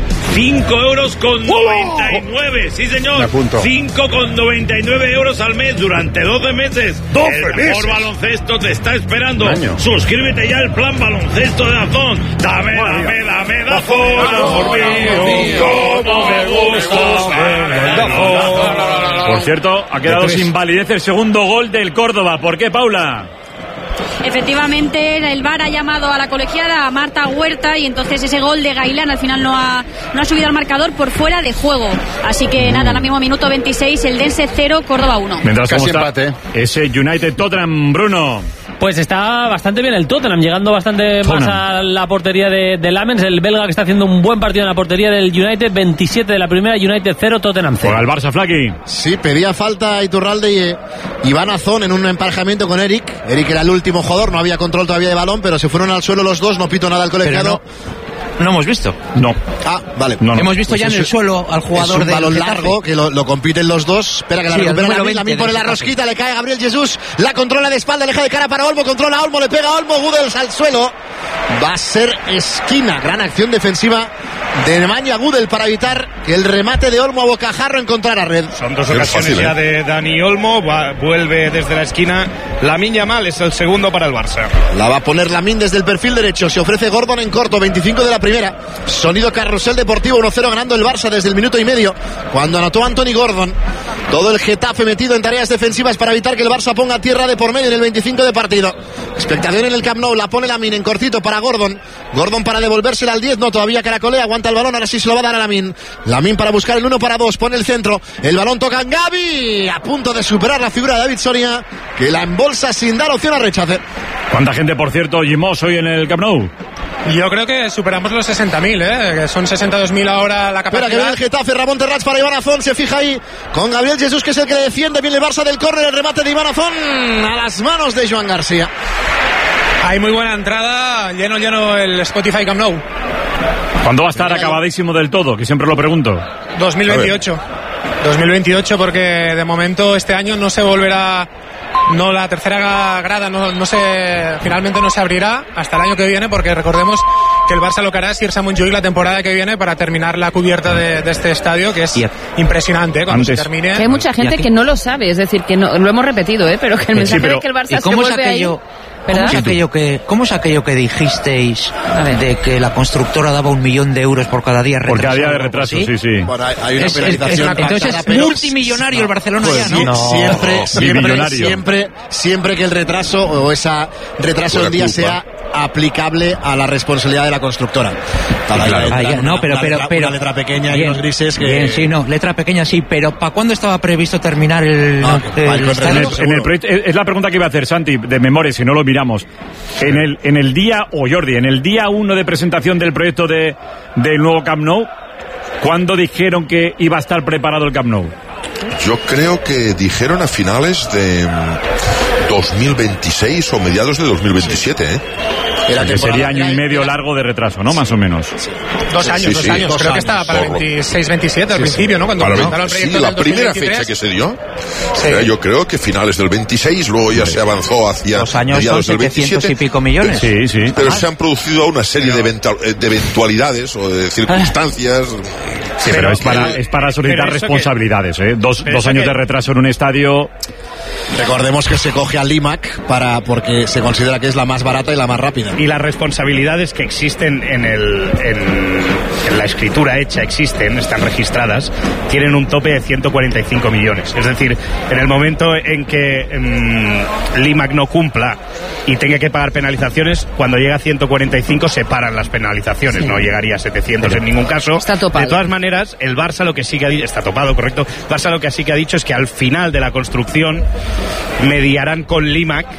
5,99 €. Sí, señor. 5,99 € al mes durante 12 meses. 12 el mejor meses. baloncesto te está esperando. Suscríbete ya al plan baloncesto de Dazón. Dame Dazón. Amor mío, cómo me gustas. Por cierto, ha quedado sin validez el segundo gol del Córdoba. ¿Por qué, Paula? Efectivamente, el VAR ha llamado a la colegiada, a Marta Huerta, y entonces ese gol de Gailán al final no ha subido al marcador por fuera de juego. Así que nada, ahora mismo minuto 26, el Dense 0, Córdoba 1. Mientras casi empate. Ese United Tottenham, Bruno. Pues está bastante bien el Tottenham, llegando bastante más a la portería de Lamens, el belga que está haciendo un buen partido en la portería del United. 27 de la primera, United 0, Tottenham 0. Por el Barça, Flaky. Sí, pedía falta Iturralde y Iván Azón en un emparejamiento con Eric. Eric era el último jugador, no había control todavía de balón, pero se fueron al suelo los dos, no pito nada al colegiado. No hemos visto. No. Ah, vale. No. Hemos visto pues ya en el suelo al jugador del balón Getafe. largo que lo compiten los dos. Espera que la recupera Lamine por la rosquita, le cae Gabriel Jesús, la controla de espalda, le deja de cara para Olmo, controla Olmo, le pega a Olmo, Gudels al suelo. Va a ser esquina, gran acción defensiva de Nemanja Gudel para evitar que el remate de Olmo a bocajarro encontrara red. Son dos ocasiones ya de Dani Olmo, vuelve desde la esquina. Lamine Yamal es el segundo para el Barça. La va a poner Lamine desde el perfil derecho, se ofrece Gordon en corto, 25 de la primera. Sonido carrusel deportivo, 1-0 ganando el Barça desde el minuto y medio, cuando anotó Anthony Gordon. Todo el Getafe metido en tareas defensivas para evitar que el Barça ponga tierra de por medio en el 25 de partido. Expectación en el Camp Nou, la pone Lamine en cortito para Gordon. Gordon para devolvérsela al 10, no, todavía caracolea, aguanta el balón, ahora sí se lo va a dar a Lamine. Lamine para buscar el 1-2, pone el centro, el balón toca en Gavi, a punto de superar la figura de David Soria, que la embolsa sin dar opción a rechace. ¿Cuánta gente, por cierto, Gimos hoy en el Camp Nou? Yo creo que superamos los 60.000, que son 62.000 ahora la capacidad. Espera que viene el Getafe, Ramón Terrats para Iván Azón, se fija ahí con Gabriel Jesús, que es el que le defiende, viene el Barça del córner, el remate de Iván Azón a las manos de Joan García. Hay muy buena entrada, lleno el Spotify Camp Nou. ¿Cuándo va a estar acabadísimo del todo? Que siempre lo pregunto. 2028. 2028, porque de momento este año no se volverá. No, la tercera grada finalmente no se abrirá hasta el año que viene, porque recordemos que el Barça lo que hará es irse a Montjuïc la temporada que viene para terminar la cubierta de este estadio, que es impresionante cuando se termine. Que hay mucha gente que no lo sabe, es decir, que no, lo hemos repetido, pero que el mensaje de que el Barça se vuelve ahí. ¿Cómo es aquello que dijisteis de que la constructora daba 1 millón de euros por cada día retraso? Por cada día de retraso, sí. Bueno, hay una penalización. Entonces es multimillonario el Barcelona pues ya, ¿no? Siempre que el retraso o ese retraso del día sea aplicable a la responsabilidad de la constructora. Pero letra pequeña y unos grises que... Bien, sí, letra pequeña sí, pero ¿para cuándo estaba previsto terminar el estadio? En el proyecto, es la pregunta que iba a hacer Santi, de memoria, si no lo miramos. En el día, Jordi, en el día 1 de presentación del proyecto del nuevo Camp Nou, ¿cuándo dijeron que iba a estar preparado el Camp Nou? Yo creo que dijeron a finales de 2026 o mediados de 2027, Que sería año y medio largo de retraso, ¿no? Más o menos. 2 años, creo que estaba para 26-27 al principio, ¿no? Cuando presentaron el proyecto la primera fecha que se dio, yo creo que finales del 26, luego ya se avanzó hacia 2 años mediados son del 27. y pico millones. Sí. Pero se han producido una serie de eventualidades o de circunstancias. Sí, pero es para solicitar responsabilidades, Dos años de retraso en un estadio. Recordemos que se coge a Limac porque se considera que es la más barata y la más rápida. Y las responsabilidades que existen en la escritura hecha están registradas, tienen un tope de 145 millones. Es decir, en el momento en que Limac no cumpla y tenga que pagar penalizaciones, cuando llega a 145 se paran las penalizaciones, no llegaría a 700 en ningún caso. Está topado. De todas maneras, el Barça lo que sí que ha dicho, está topado, correcto. Barça lo que sí que ha dicho es que al final de la construcción mediarán con Limac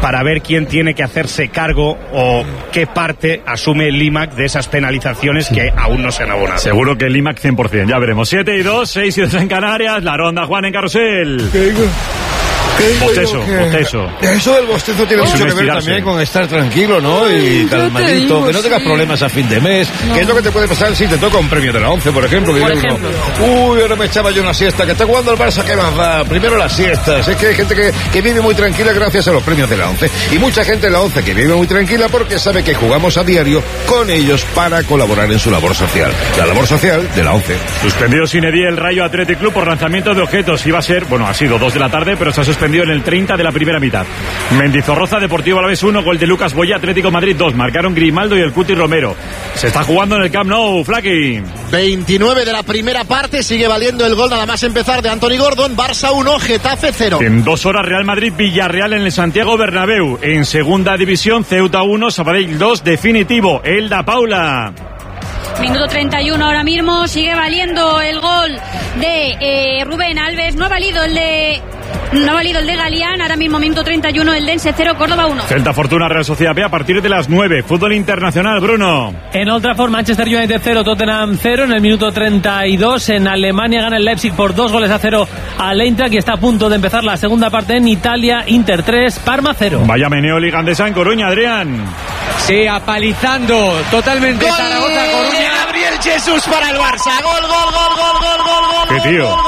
para ver quién tiene que hacerse cargo o qué parte asume el Limac de esas penalizaciones que aún no se han abonado. Seguro que el Limac 100%, ya veremos. 7-2, 6-2 en Canarias, la ronda Juan en Carrusel. Bostezo. Eso del bostezo tiene mucho que ver también con estar tranquilo, ¿no? Y calmadito, que no tengas problemas a fin de mes. ¿Qué es lo que te puede pasar si te toca un premio de la 11, por ejemplo? Uy, ahora me echaba yo una siesta, que está jugando el Barça, ¿qué más da? Primero las siestas. Es que hay gente que vive muy tranquila gracias a los premios de la 11. Y mucha gente en la 11 que vive muy tranquila porque sabe que jugamos a diario con ellos para colaborar en su labor social. La labor social de la 11. Suspendido sin edie el Rayo Athletic Club por lanzamiento de objetos. Iba a ser, ha sido 2 de la tarde, pero se ha suspendido en el 30 de la primera mitad. Mendizorroza, Deportivo Alavés 1, gol de Lucas Boya, Atlético Madrid 2. Marcaron Grimaldo y el Cuti Romero. Se está jugando en el Camp Nou, Flaky. 29 de la primera parte, sigue valiendo el gol nada más empezar de Anthony Gordon. Barça 1, Getafe 0. En 2 horas Real Madrid, Villarreal en el Santiago Bernabéu. En segunda división, Ceuta 1, Sabadell 2, definitivo. Elda Paula. Minuto 31 ahora mismo, sigue valiendo el gol de Rubén Alves, no ha valido el de Galián, ahora mismo minuto 31, el Dense 0, Córdoba 1. Celta Fortuna, Real Sociedad B a partir de las 9. Fútbol internacional, Bruno. En Old Trafford, Manchester United 0, Tottenham 0, en el minuto 32. En Alemania gana el Leipzig por 2-0 al Eintracht y está a punto de empezar la segunda parte en Italia. Inter 3, Parma 0. Vaya meneo ligandesa en Coruña, Adrián. Sí, apalizando totalmente Zaragoza, Coruña. Gabriel Jesús para el Barça. Gol. ¿Qué tío? Gol.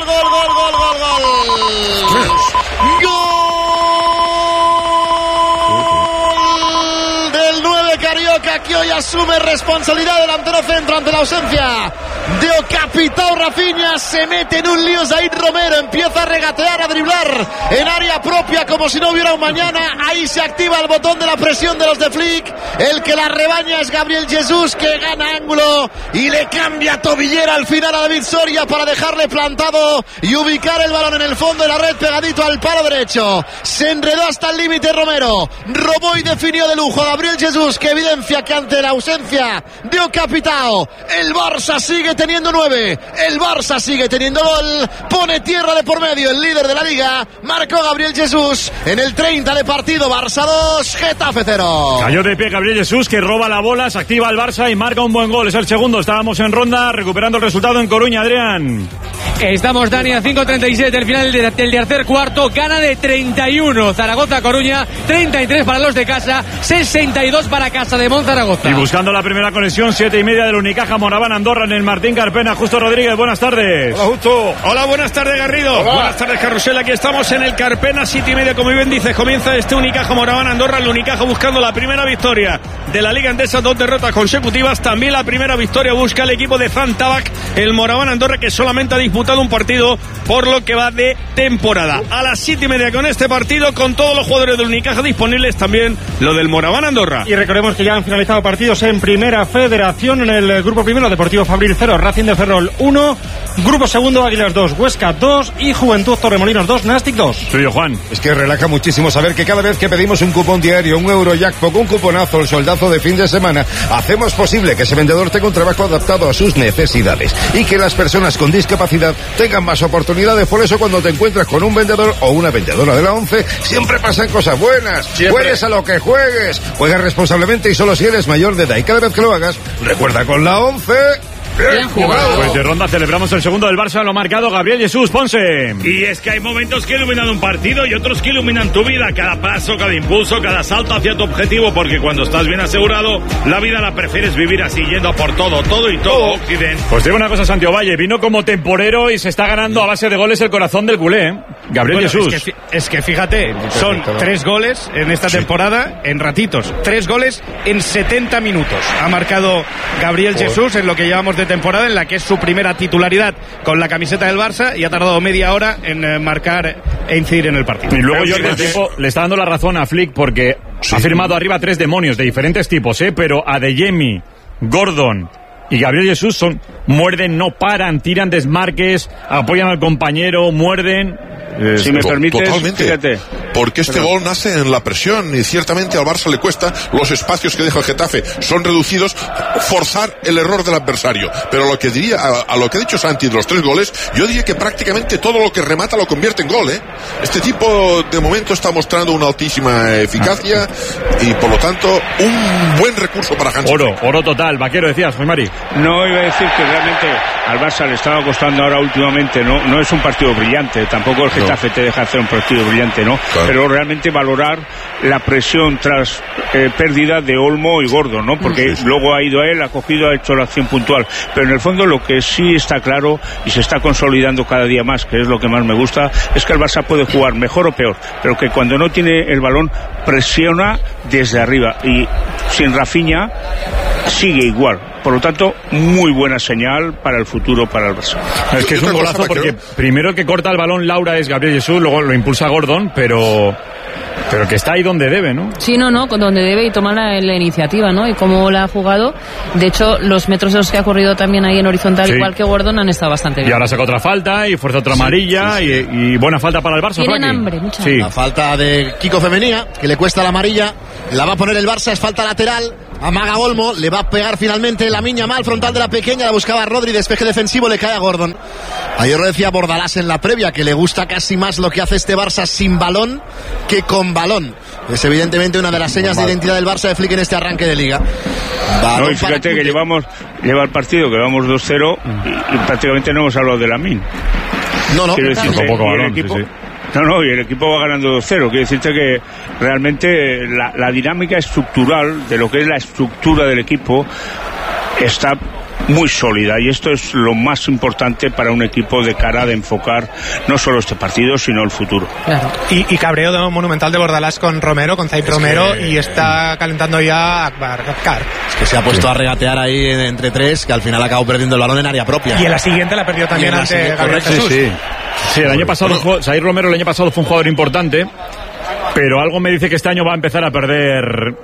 Del 9 Carioca, que hoy asume responsabilidad delantero centro ante la ausencia de Ocapitao. Rafinha se mete en un lío. Zaid Romero empieza a regatear, a driblar en área propia como si no hubiera un mañana. Ahí se activa el botón de la presión de los de Flick. El que la rebaña es Gabriel Jesús, que gana ángulo y le cambia tobillera al final a David Soria para dejarle plantado y ubicar el balón en el fondo de la red pegadito al palo derecho. Se enredó hasta el límite Romero, robó y definió de lujo a Gabriel Jesús, que evidencia que ante la ausencia de Ocapitao el Barça sigue teniendo 9, el Barça sigue teniendo gol, pone tierra de por medio el líder de la liga. Marcó Gabriel Jesús en el 30 de partido. Barça 2, Getafe 0. Cayó de pie Gabriel Jesús, que roba la bola, se activa el Barça y marca un buen gol. Es el segundo. Estábamos en ronda recuperando el resultado en Coruña, Adrián. Estamos, Dani, a 5:37 del final del tercer cuarto. Gana de 31 Zaragoza-Coruña, 33 para los de casa, 62 para Casa de Monzaragoza. Y buscando la primera conexión, 7:30 del Unicaja Moraván-Andorra en el Martín Carpena. Justo Rodríguez, buenas tardes. Hola, Justo. Hola, buenas tardes, Garrido. Hola. Buenas tardes, Carrusel. Aquí estamos en el Carpena, 7:30, como bien dices. Comienza este Unicaja Moraván-Andorra. El Unicaja buscando la primera victoria de la Liga Endesa, 2 derrotas consecutivas. También la primera victoria busca el equipo de Fran Tabac, el Moraván-Andorra, que solamente ha disputado un partido por lo que va de temporada. A las 7:30 con este partido, con todos los jugadores del Unicaja disponibles, también lo del Moraván-Andorra. Y recordemos que ya han finalizado partidos en Primera Federación. En el grupo primero, Deportivo Fabril 0, Racing de Ferrol 1, grupo segundo, Águilas 2, Huesca 2 y Juventud Torremolinos 2, Nastic 2. Tuyo, Juan. Es que relaja muchísimo saber que cada vez que pedimos un cupón diario, un Eurojackpot, un cuponazo, el soldazo de fin de semana, hacemos posible que ese vendedor tenga un trabajo adaptado a sus necesidades y que las personas con discapacidad tengan más oportunidades. Por eso, cuando te encuentras con un vendedor o una vendedora de la 11, siempre pasan cosas buenas. Juegues a lo que juegues, juega responsablemente y solo si eres mayor de edad. Y cada vez que lo hagas, recuerda, con la 11... Bien jugado. Pues de ronda celebramos el segundo del Barça, lo ha marcado Gabriel Jesús, Ponce. Y es que hay momentos que iluminan un partido y otros que iluminan tu vida. Cada paso, cada impulso, cada salto hacia tu objetivo, porque cuando estás bien asegurado, la vida la prefieres vivir así, yendo por todo y todo, Occidente. Pues digo una cosa, Santiago Valle, vino como temporero y se está ganando a base de goles el corazón del culé, ¿eh? Gabriel Jesús. Es que fíjate, son 3 goles en esta temporada en ratitos, 3 goles en 70 minutos. Ha marcado Gabriel Jesús en lo que llevamos de temporada, en la que es su primera titularidad con la camiseta del Barça, y ha tardado media hora en marcar e incidir en el partido. Y luego Jordi el tiempo le está dando la razón a Flick, porque ha firmado arriba 3 demonios de diferentes tipos, pero Adeyemi, Gordon y Gabriel Jesús muerden, no paran, tiran desmarques, apoyan al compañero, muerden. Si me permites, totalmente. Fíjate. Porque este gol nace en la presión y ciertamente al Barça le cuesta, los espacios que deja el Getafe son reducidos, forzar el error del adversario. Pero lo que diría, a lo que ha dicho Santi de los 3 goles, yo diría que prácticamente todo lo que remata lo convierte en gol, ¿eh? Este tipo de momento está mostrando una altísima eficacia y por lo tanto un buen recurso para Hansi. Oro total. Vaquero, decías, Juan Mari. No, iba a decir que realmente al Barça le estaba costando ahora últimamente, no es un partido brillante, tampoco el Getafe te deja hacer un partido brillante, ¿no? Claro. Pero realmente valorar la presión tras pérdida de Olmo y Gordon, ¿no? Porque luego ha ido a él, ha cogido, ha hecho la acción puntual. Pero en el fondo lo que sí está claro y se está consolidando cada día más, que es lo que más me gusta, es que el Barça puede jugar mejor o peor, pero que cuando no tiene el balón presiona desde arriba y sin Rafinha sigue igual. Por lo tanto, muy buena señal para el futuro para el Barça. Es que es un golazo porque primero el que corta el balón Laura es Gabriel Jesús, luego lo impulsa Gordon, pero que está ahí donde debe, ¿no? Sí, no, donde debe y toma la iniciativa, ¿no? Y cómo la ha jugado. De hecho, los metros en los que ha corrido también ahí en horizontal, igual que Gordon, han estado bastante bien. Y ahora saca otra falta y fuerza otra amarilla y buena falta para el Barça. Tienen hambre, mucha hambre. La falta de Kiko Femenía, que le cuesta la amarilla, la va a poner el Barça, es falta lateral. Amaga Olmo, le va a pegar finalmente Lamine Yamal, frontal de la pequeña, la buscaba Rodri, despeje defensivo, le cae a Gordon. Ayer lo decía Bordalás en la previa, que le gusta casi más lo que hace este Barça sin balón que con balón. Es evidentemente una de las señas de identidad del Barça de Flick en este arranque de Liga. No, y fíjate que lleva el partido, que vamos 2-0 y prácticamente no hemos hablado de Lamine. No, tampoco balón, No, y el equipo va ganando 2-0. Quiere decirte que realmente la dinámica estructural de lo que es la estructura del equipo está muy sólida y esto es lo más importante para un equipo de cara de enfocar no solo este partido sino el futuro. Claro. Y cabreo monumental de Bordalás con Romero, con Zaid Romero, y está calentando ya Akbar. Es que se ha puesto a regatear ahí entre 3, que al final acabó perdiendo el balón en área propia. Y en la siguiente la perdió también ante Gabriel Jesús. Sí, el año pasado Zaid Romero el año pasado fue un jugador importante, pero algo me dice que este año va a empezar a perder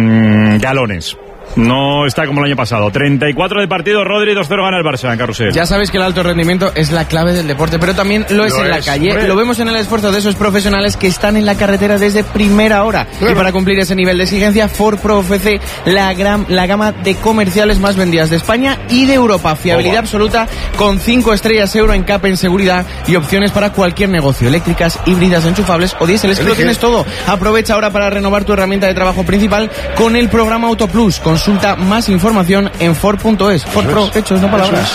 galones. No está como el año pasado. 34 de partido, Rodri, 2-0 gana el Barça en Carrusel. Ya sabéis que el alto rendimiento es la clave del deporte, pero también lo es en la calle. Hombre. Lo vemos en el esfuerzo de esos profesionales que están en la carretera desde primera hora. Claro. Y para cumplir ese nivel de exigencia, Ford Pro ofrece la gama de comerciales más vendidas de España y de Europa. Fiabilidad absoluta con 5 estrellas Euro en CAP en seguridad y opciones para cualquier negocio. Eléctricas, híbridas, enchufables o diésel. Es que lo tienes todo. Aprovecha ahora para renovar tu herramienta de trabajo principal con el programa Auto Plus. Consulta más información en Ford.es. Ford Pro, hechos, no palabras.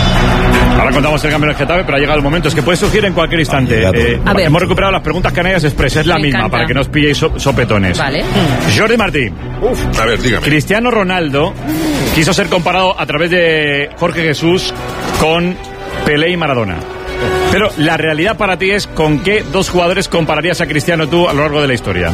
Ahora contamos el cambio del Getafe, pero ha llegado el momento. Es que puede surgir en cualquier instante. Hemos recuperado las preguntas canarias express, es la misma, para que no os pilléis sopetones. Vale. Jordi Martí. A ver, dígame. Cristiano Ronaldo quiso ser comparado a través de Jorge Jesús con Pelé y Maradona. Pero la realidad para ti es, ¿con qué 2 jugadores compararías a Cristiano tú a lo largo de la historia?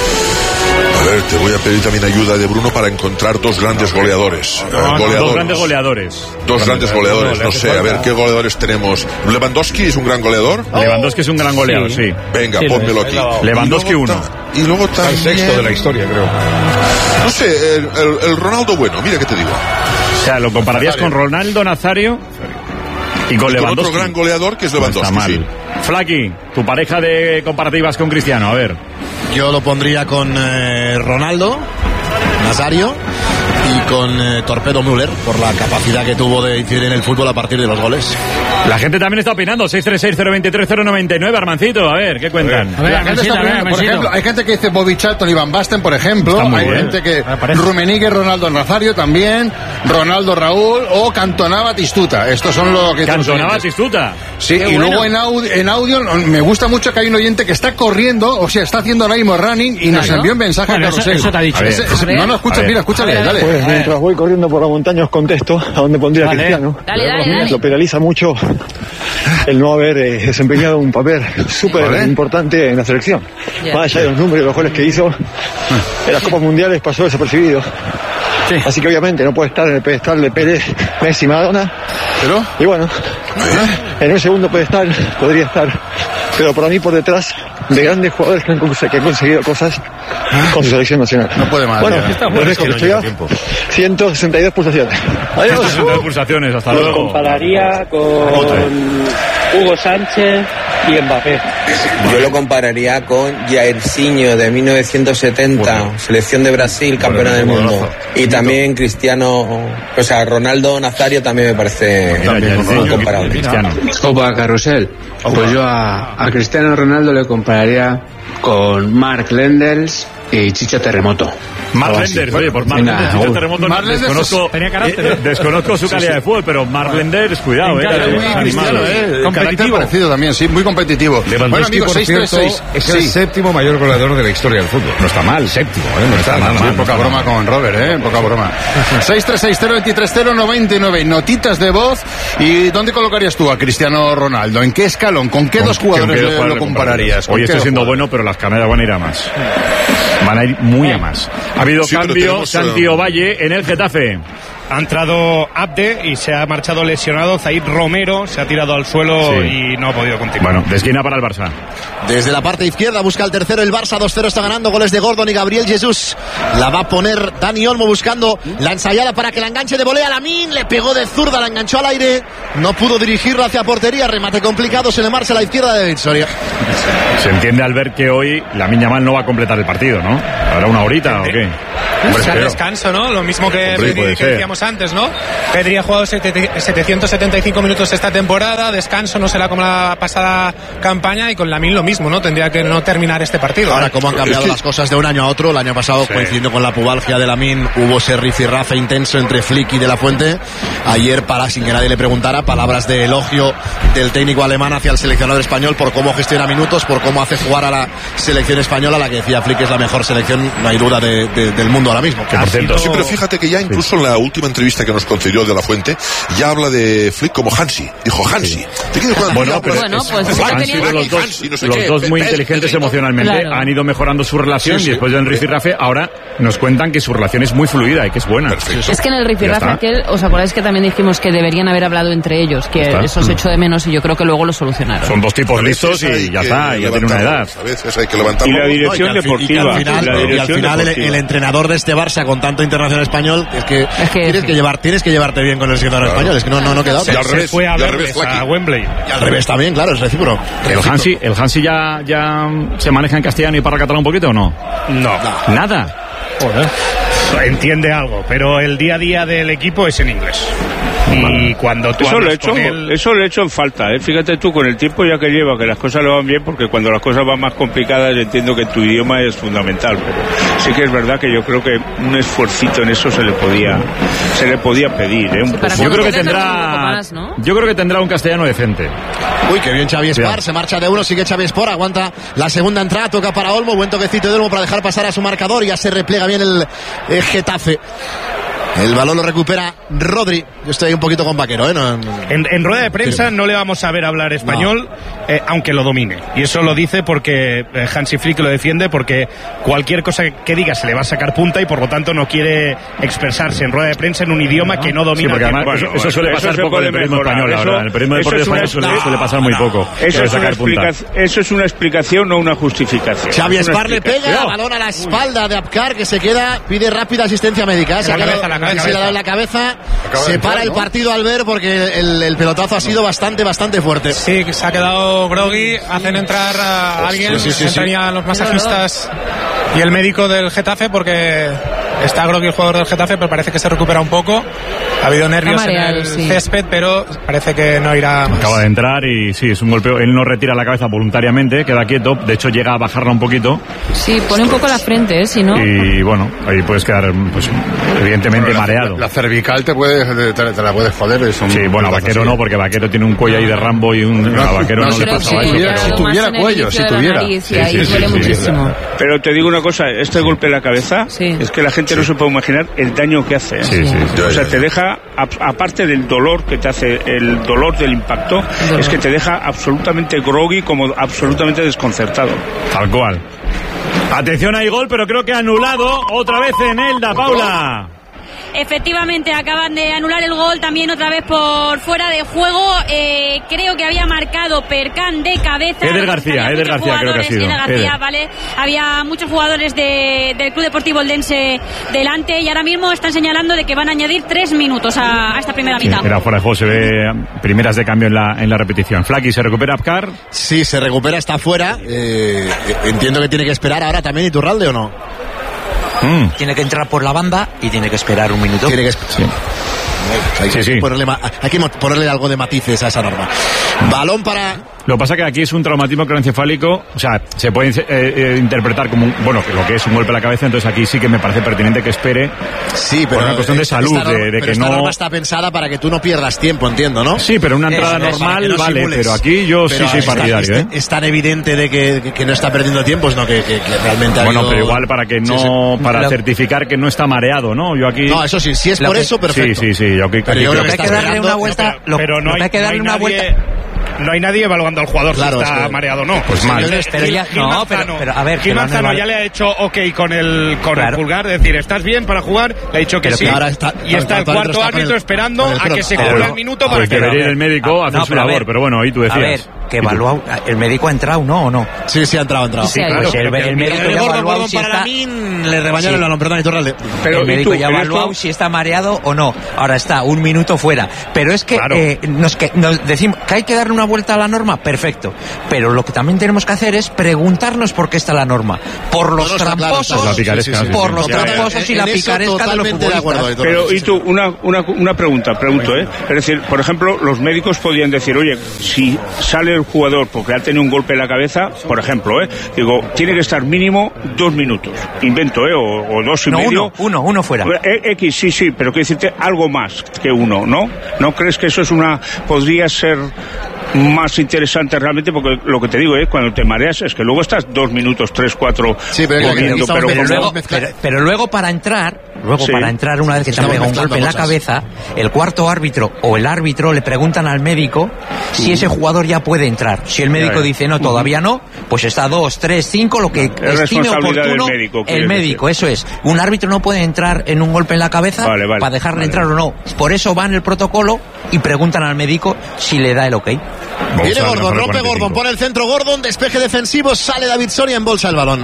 A ver, te voy a pedir también ayuda de Bruno para encontrar 2 grandes goleadores. 2 grandes goleadores. 2 grandes goleadores, no sé, a ver, ¿qué goleadores tenemos? ¿Lewandowski es un gran goleador? Lewandowski es un gran goleador, sí. Venga, pónmelo aquí. Lewandowski 1. Y luego también... El sexto de la historia, creo. No sé, el Ronaldo bueno, mira que te digo. O sea, lo compararías con Ronaldo Nazario y con Lewandowski. Otro gran goleador que es Lewandowski, no está mal. sí. Flaky, tu pareja de comparativas con Cristiano, a ver. Yo lo pondría con Ronaldo Nazario y con Torpedo Müller por la capacidad que tuvo de incidir en el fútbol a partir de los goles. La gente también está opinando. 636-023-099. Armancito, a ver, ¿qué cuentan? A ver, la gente está opinando, por ejemplo, hay gente que dice Bobby Charlton y Van Basten, por ejemplo. Hay gente que Rummenigge, Ronaldo Nazario también, Ronaldo Raúl o Cantona Batistuta. Estos son los que... Cantona Batistuta. Sí, y luego en audio me gusta mucho que hay un oyente que está corriendo, o sea, está haciendo ahora mismo running y nos envió un mensaje a Carrusel. Eso te ha dicho. No, escucha, mira, escúchale, dale. Pues mientras voy corriendo por la montaña os contesto a dónde pondría a Cristiano. Dale. Lo penaliza mucho el no haber desempeñado un papel súper importante en la selección. Más allá de los números y los goles que hizo, en las Copas Mundiales pasó desapercibido. Sí. Así que obviamente no puede estar en el pedestal de Pelé, Messi, Maradona. ¿Pero? Y bueno, en el segundo pedestal podría estar, pero para mí por detrás de grandes jugadores que han conseguido cosas con su selección nacional. No puede más. Bueno, estoy a 162 pulsaciones. Adiós. 162 pulsaciones, hasta luego. Lo compararía con Hugo Sánchez y Mbappé. Yo lo compararía con Jairzinho de 1970, selección de Brasil, campeona del mundo. Y también Ronaldo Nazario también me parece muy comparable. Opa, Carrusel. Pues yo a Cristiano Ronaldo le compararía con Mark Lenders y Chicho Terremoto. Mark Lenders, oye, por Mark Lenders, Chicho Terremoto desconozco su calidad de fútbol, pero Mark Lenders, cuidado, muy cristiano, competitivo. Parecido también, sí, muy competitivo. Bueno, amigos, 6-3-6 es el séptimo mayor goleador de la historia del fútbol. No está mal, séptimo, no está mal. Poca broma con Robert, poca broma. 6-3-6-0-23-0-99, notitas de voz. ¿Y dónde colocarías tú a Cristiano Ronaldo? ¿En qué escalón? ¿Con qué dos jugadores lo compararías? Hoy estoy siendo bueno, pero las canallas van a ir a más. Van a ir muy a más. Ha habido cambio, Santi Ovalle en el Getafe. Ha entrado Abde y se ha marchado lesionado. Zaid Romero se ha tirado al suelo y no ha podido continuar. Bueno, de esquina para el Barça. Desde la parte izquierda busca el tercero el Barça. 2-0 está ganando. Goles de Gordon y Gabriel Jesús. La va a poner Dani Olmo buscando la ensayada para que la enganche de volea. Lamine le pegó de zurda, la enganchó al aire. No pudo dirigirla hacia portería. Remate complicado. Se le marcha a la izquierda de Soria. Se entiende al ver que hoy Lamine Yamal no va a completar el partido, ¿no? ¿Habrá una horita o qué? Hombre, descanso, ¿no? Lo mismo que decíamos antes, ¿no? Pedri ha jugado 775 minutos esta temporada, descanso no será como la pasada campaña, y con Lamine lo mismo, ¿no? Tendría que no terminar este partido. Ahora, cómo han cambiado las cosas de un año a otro. El año pasado, coincidiendo con la pubalgia de Lamine, hubo ese rifirrafe intenso entre Flick y De La Fuente. Ayer, sin que nadie le preguntara, palabras de elogio del técnico alemán hacia el seleccionador español por cómo gestiona minutos, por cómo hace jugar a la selección española, la que decía Flick es la mejor selección, no hay duda, del mundo ahora mismo. Sí, pero fíjate que ya incluso en la última entrevista que nos concedió De La Fuente ya habla de Flick como Hansi. Dijo Hansi. Bueno, pues han sido los dos muy inteligentes emocionalmente. Claro. Han ido mejorando su relación y después del rifirrafe ahora nos cuentan que su relación es muy fluida y que es buena. Perfecto. Es que en el rifirrafe aquel, ¿os acordáis que también dijimos que deberían haber hablado entre ellos? Que eso se echó de menos y yo creo que luego lo solucionaron. Son dos tipos listos y ya está, ya tienen una edad. A veces hay que levantarlo. Y la dirección deportiva. Y al final el entrenador de este Barça con tanto internacional español es que tienes que llevarte bien con el seleccionador español, es que no queda otra. Se fue a ver a Wembley. Y al revés también, claro, es recíproco. ¿El Hansi ya se maneja en castellano y para catalán un poquito o no? No. ¿Nada? Joder. Entiende algo, pero el día a día del equipo es en inglés. Y cuando tú eso le he hecho en falta, fíjate tú, con el tiempo ya que lleva, que las cosas le van bien, porque cuando las cosas van más complicadas entiendo que tu idioma es fundamental, pero sí que es verdad que yo creo que un esfuercito en eso se le podía pedir, yo creo que tendrá un castellano decente. Uy, qué bien Xavi Espar, se marcha de uno, sigue Xavi Espar, aguanta la segunda entrada, toca para Olmo, buen toquecito de Olmo para dejar pasar a su marcador, ya se replega bien el Getafe. El balón lo recupera Rodri. Yo estoy un poquito con Vaquero, En rueda de prensa no le vamos a ver hablar español, aunque lo domine. Y eso lo dice porque Hansi Flick lo defiende, porque cualquier cosa que diga se le va a sacar punta y por lo tanto no quiere expresarse en rueda de prensa en un idioma que no domina. Sí, porque además eso suele pasar poco en el periodismo español. En el periodismo deportivo español suele pasar muy poco. Eso es una explicación, no una justificación. Xavi Espar le pega, balón a la espalda de Abkar, que se queda, pide rápida asistencia médica. Se le ha dado en la cabeza, se para el partido al ver porque el pelotazo ha sido bastante fuerte. Sí, se ha quedado groggy, hacen entrar a alguien, entrarían los masajistas y el médico del Getafe porque está groggy el jugador del Getafe, pero parece que se recupera un poco. Ha habido nervios en el césped, pero parece que no irá más. Acaba de entrar y sí, es un golpeo. Él no retira la cabeza voluntariamente, queda quieto, de hecho llega a bajarla un poquito. Sí, pone un poco la frente, si no. Y bueno, ahí puedes quedar, pues, evidentemente mareado. La cervical te la puedes joder. Sí, bueno, a Vaquero no, porque Vaquero tiene un cuello ahí de Rambo y a Vaquero no le pasaba eso. Si tuviera cuello, si tuviera. Muchísimo. Pero te digo una cosa, este golpe en la cabeza, es que la gente no se puede imaginar el daño que hace. O sea, te deja, aparte del dolor que te hace, el dolor del impacto, es que te deja absolutamente groggy, como absolutamente desconcertado. Tal cual. Atención, hay gol, pero creo que anulado otra vez en Elda, Paula. Efectivamente, acaban de anular el gol también otra vez por fuera de juego. Creo que había marcado Percán de cabeza. Eder García creo que ha sido. Eder García, vale. Había muchos jugadores del Club Deportivo Eldense delante y ahora mismo están señalando de que van a añadir 3 minutos a esta primera mitad. Era fuera de juego, se ve primeras de cambio en la repetición. Flaky, ¿se recupera Apcar? Sí, se recupera, está fuera. Entiendo que tiene que esperar ahora también Iturralde, ¿o no? Tiene que entrar por la banda y tiene que esperar un minuto. Tiene que esperar. Hay que ponerle algo de matices a esa norma. Balón para... Lo que pasa es que aquí es un traumatismo craneoencefálico, o sea, se puede interpretar como lo que es un golpe a la cabeza, entonces aquí sí que me parece pertinente que espere. Sí, pero por una cuestión de salud, de que esta no... norma está pensada para que tú no pierdas tiempo, entiendo, ¿no? Sí, pero una entrada normal, vale, pero aquí yo sí soy partidario, Es tan evidente de que no está perdiendo tiempo, no que realmente ha Bueno, habido... pero igual para que no, para certificar que no está mareado, ¿no? Yo aquí... No, eso sí, si es por eso, perfecto. Sí, yo aquí pero yo creo que hay que darle una vuelta, pero no hay que darle una vuelta. No hay nadie evaluando al jugador si está mareado o no. Pues mal. Pero ya, pero a ver, Gil Manzano ya le ha hecho ok con el pulgar, es decir, ¿estás bien para jugar? Le ha dicho que sí. Y está el cuarto árbitro esperando a que se cumpla el minuto para que... debería ir el médico a hacer su labor, pero bueno, ahí tú decías. A ver, que evalúa, ¿el médico ha entrado o no? Sí, ha entrado. Sí, pues el médico ya ha evaluado si está... Le rebañaron el balón, perdón, Iturralde. El médico ya ha evaluado si está mareado o no. Ahora está un minuto fuera. Pero es que nos decimos que hay que darle una vuelta a la norma, perfecto. Pero lo que también tenemos que hacer es preguntarnos por qué está la norma. Por los tramposos, por los tramposos y la picaresca de los futbolistas. Pero, y tú, una pregunto, Es decir, por ejemplo, los médicos podían decir, oye, si sale el jugador porque ha tenido un golpe en la cabeza, por ejemplo, digo, tiene que estar mínimo 2 minutos. Invento, o 2 y medio. Uno fuera. X, sí, pero quiero decirte algo más que uno, ¿no? ¿No crees que eso podría ser más interesante realmente? Porque lo que te digo es cuando te mareas es que luego estás 2 minutos, 3, 4 pero luego para entrar una vez que te ha pegado un golpe en la cabeza, el cuarto árbitro o el árbitro le preguntan al médico si ese jugador ya puede entrar. Si el médico dice no, todavía no, pues está 2, 3, 5, lo que estime oportuno el médico, eso es. Un árbitro no puede entrar en un golpe en la cabeza para dejarle entrar o no. Por eso va en el protocolo y preguntan al médico si le da el ok. Viene Gordon, rompe Gordon, pone el centro Gordon, despeje defensivo, sale David Soria, embolsa el balón.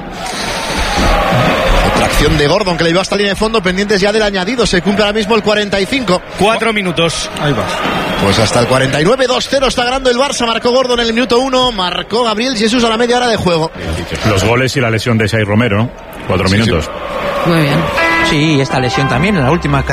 Otra acción de Gordon que le llevó hasta la línea de fondo, pendientes ya del añadido, se cumple ahora mismo el 45. 4 minutos. Ahí va. Pues hasta el 49, 2-0 está ganando el Barça, marcó Gordon en el minuto 1, marcó Gabriel Jesús a la media hora de juego. Los goles y la lesión de Sai Romero, ¿no? 4 minutos. Muy bien. Sí, esta lesión también, en la última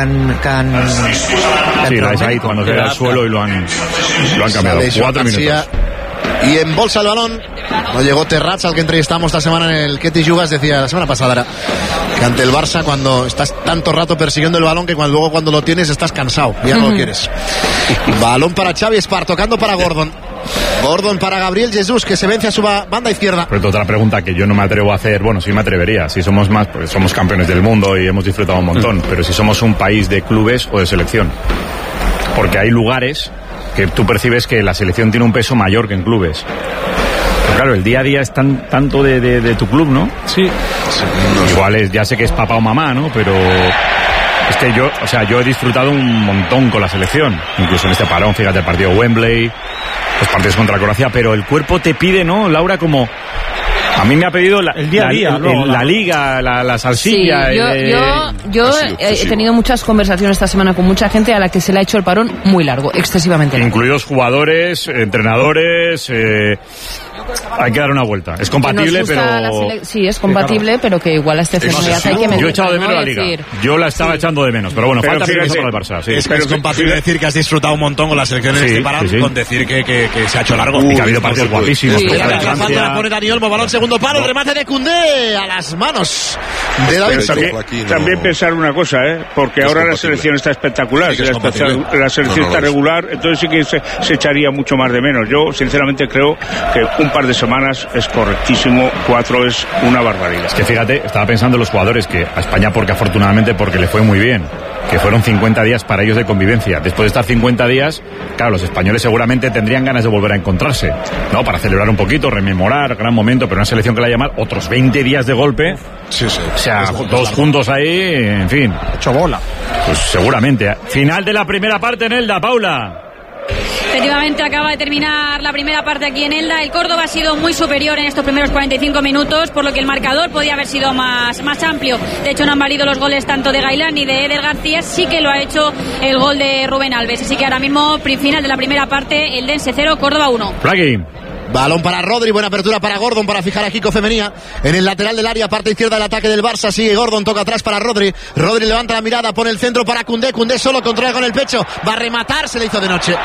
sí, la es ahí cuando se da al suelo y lo han cambiado. 4 minutos. Y embolsa el balón. No llegó Terrats, al que entrevistamos esta semana en el Ketty Yugas, decía la semana pasada que ante el Barça, cuando estás tanto rato persiguiendo el balón que luego cuando lo tienes estás cansado, ya no lo quieres. Balón para Xavi Espar, tocando para Gordon. Gordon para Gabriel Jesús, que se vence a su banda izquierda. Pero otra pregunta que yo no me atrevo a hacer, bueno, sí me atrevería, si somos más, pues somos campeones del mundo y hemos disfrutado un montón, pero si somos un país de clubes o de selección. Porque hay lugares que tú percibes que la selección tiene un peso mayor que en clubes. Pero claro, el día a día es tanto de tu club, ¿no? Sí. Igual ya sé que es papá o mamá, ¿no? Pero es que yo he disfrutado un montón con la selección. Incluso en este parón, fíjate, el partido Wembley, los partidos contra Croacia, pero el cuerpo te pide, ¿no, Laura? Como... A mí me ha pedido el día a día, la liga, la salsilla. Sí, yo he tenido muchas conversaciones esta semana con mucha gente a la que se le ha hecho el parón muy largo, excesivamente largo. Incluidos jugadores, entrenadores. Hay que dar una vuelta. Es compatible, pero... Sí, es compatible, pero que igual a este fenómeno hay que medir. Yo he echado de menos la liga. Yo la estaba echando de menos, pero bueno, falta que para el Barça. Sí. Es compatible decir que has disfrutado un montón con las selecciones de este parón con decir que se ha hecho largo. Y que ha habido partidos guapísimos. La falta la pone Dani Olmo, balón segundo palo, el remate de Koundé a las manos de David. También pensar una cosa, porque ahora la selección está espectacular, la selección está regular, entonces sí que se echaría mucho más de menos. Yo sinceramente creo que un par de semanas es correctísimo, 4 es una barbaridad. Es que fíjate, estaba pensando en los jugadores que a España, porque afortunadamente porque le fue muy bien, que fueron 50 días para ellos de convivencia. Después de estar 50 días, claro, los españoles seguramente tendrían ganas de volver a encontrarse, ¿no? Para celebrar un poquito, rememorar, gran momento, pero una selección que la llama otros 20 días de golpe. Sí. O sea, todos juntos ahí, en fin. Hecho bola. Pues seguramente. Final de la primera parte en Elda, Paula. Efectivamente, acaba de terminar la primera parte aquí en Elda. El Córdoba ha sido muy superior en estos primeros 45 minutos, por lo que el marcador podía haber sido más amplio. De hecho, no han valido los goles tanto de Gailán ni de Eder García. Sí que lo ha hecho el gol de Rubén Alves. Así que ahora mismo, final de la primera parte, Eldense 0, Córdoba 1. Flaqui. Balón para Rodri, buena apertura para Gordon para fijar a Kiko Femenía en el lateral del área, parte izquierda del ataque del Barça. Sigue Gordon, toca atrás para Rodri. Rodri levanta la mirada, pone el centro para Koundé. Koundé solo controla con el pecho, va a rematar, se le hizo de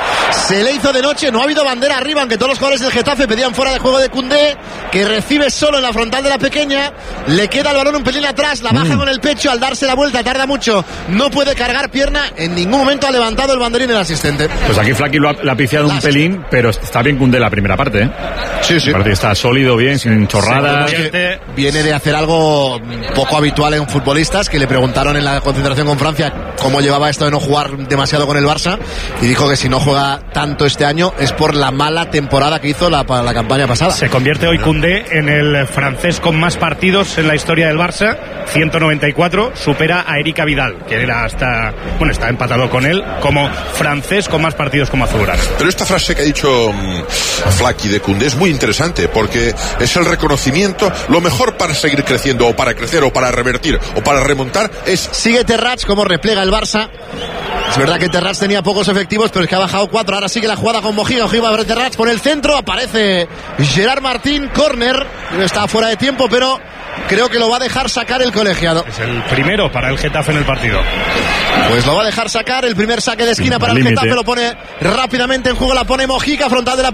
noche. No ha habido bandera arriba, aunque todos los jugadores del Getafe pedían fuera de juego de Koundé, que recibe solo en la frontal de la pequeña. Le queda el balón un pelín atrás, la baja con el pecho, al darse la vuelta tarda mucho, no puede cargar pierna, en ningún momento ha levantado el banderín el asistente. Pues aquí Flaqui lo ha piciado un pelín, pero está bien Koundé la primera parte, ¿eh? Sí. Parece que está sólido, bien, sin chorradas. Viene de hacer algo poco habitual en futbolistas, que le preguntaron en la concentración con Francia cómo llevaba esto de no jugar demasiado con el Barça, y dijo que si no juega tanto este año es por la mala temporada que hizo la campaña pasada. Se convierte hoy Koundé en el francés con más partidos en la historia del Barça, 194, supera a Erika Vidal, que era está empatado con él como francés con más partidos como azulgrana. Pero esta frase que ha dicho Flaqui de Koundé es muy interesante, porque es el reconocimiento. Lo mejor para seguir creciendo, o para crecer, o para revertir, o para remontar es... Sigue Terrats, como replega el Barça. Es verdad que Terrats tenía pocos efectivos, pero es que ha bajado 4. Ahora sigue la jugada con Mojica. Ojiva abre Terrats por el centro, aparece Gerard Martín, córner. Está fuera de tiempo, pero creo que lo va a dejar sacar el colegiado. Es el primero para el Getafe en el partido. Pues lo va a dejar sacar, el primer saque de esquina para el Getafe, lo pone rápidamente en juego, la pone Mojica, frontal de la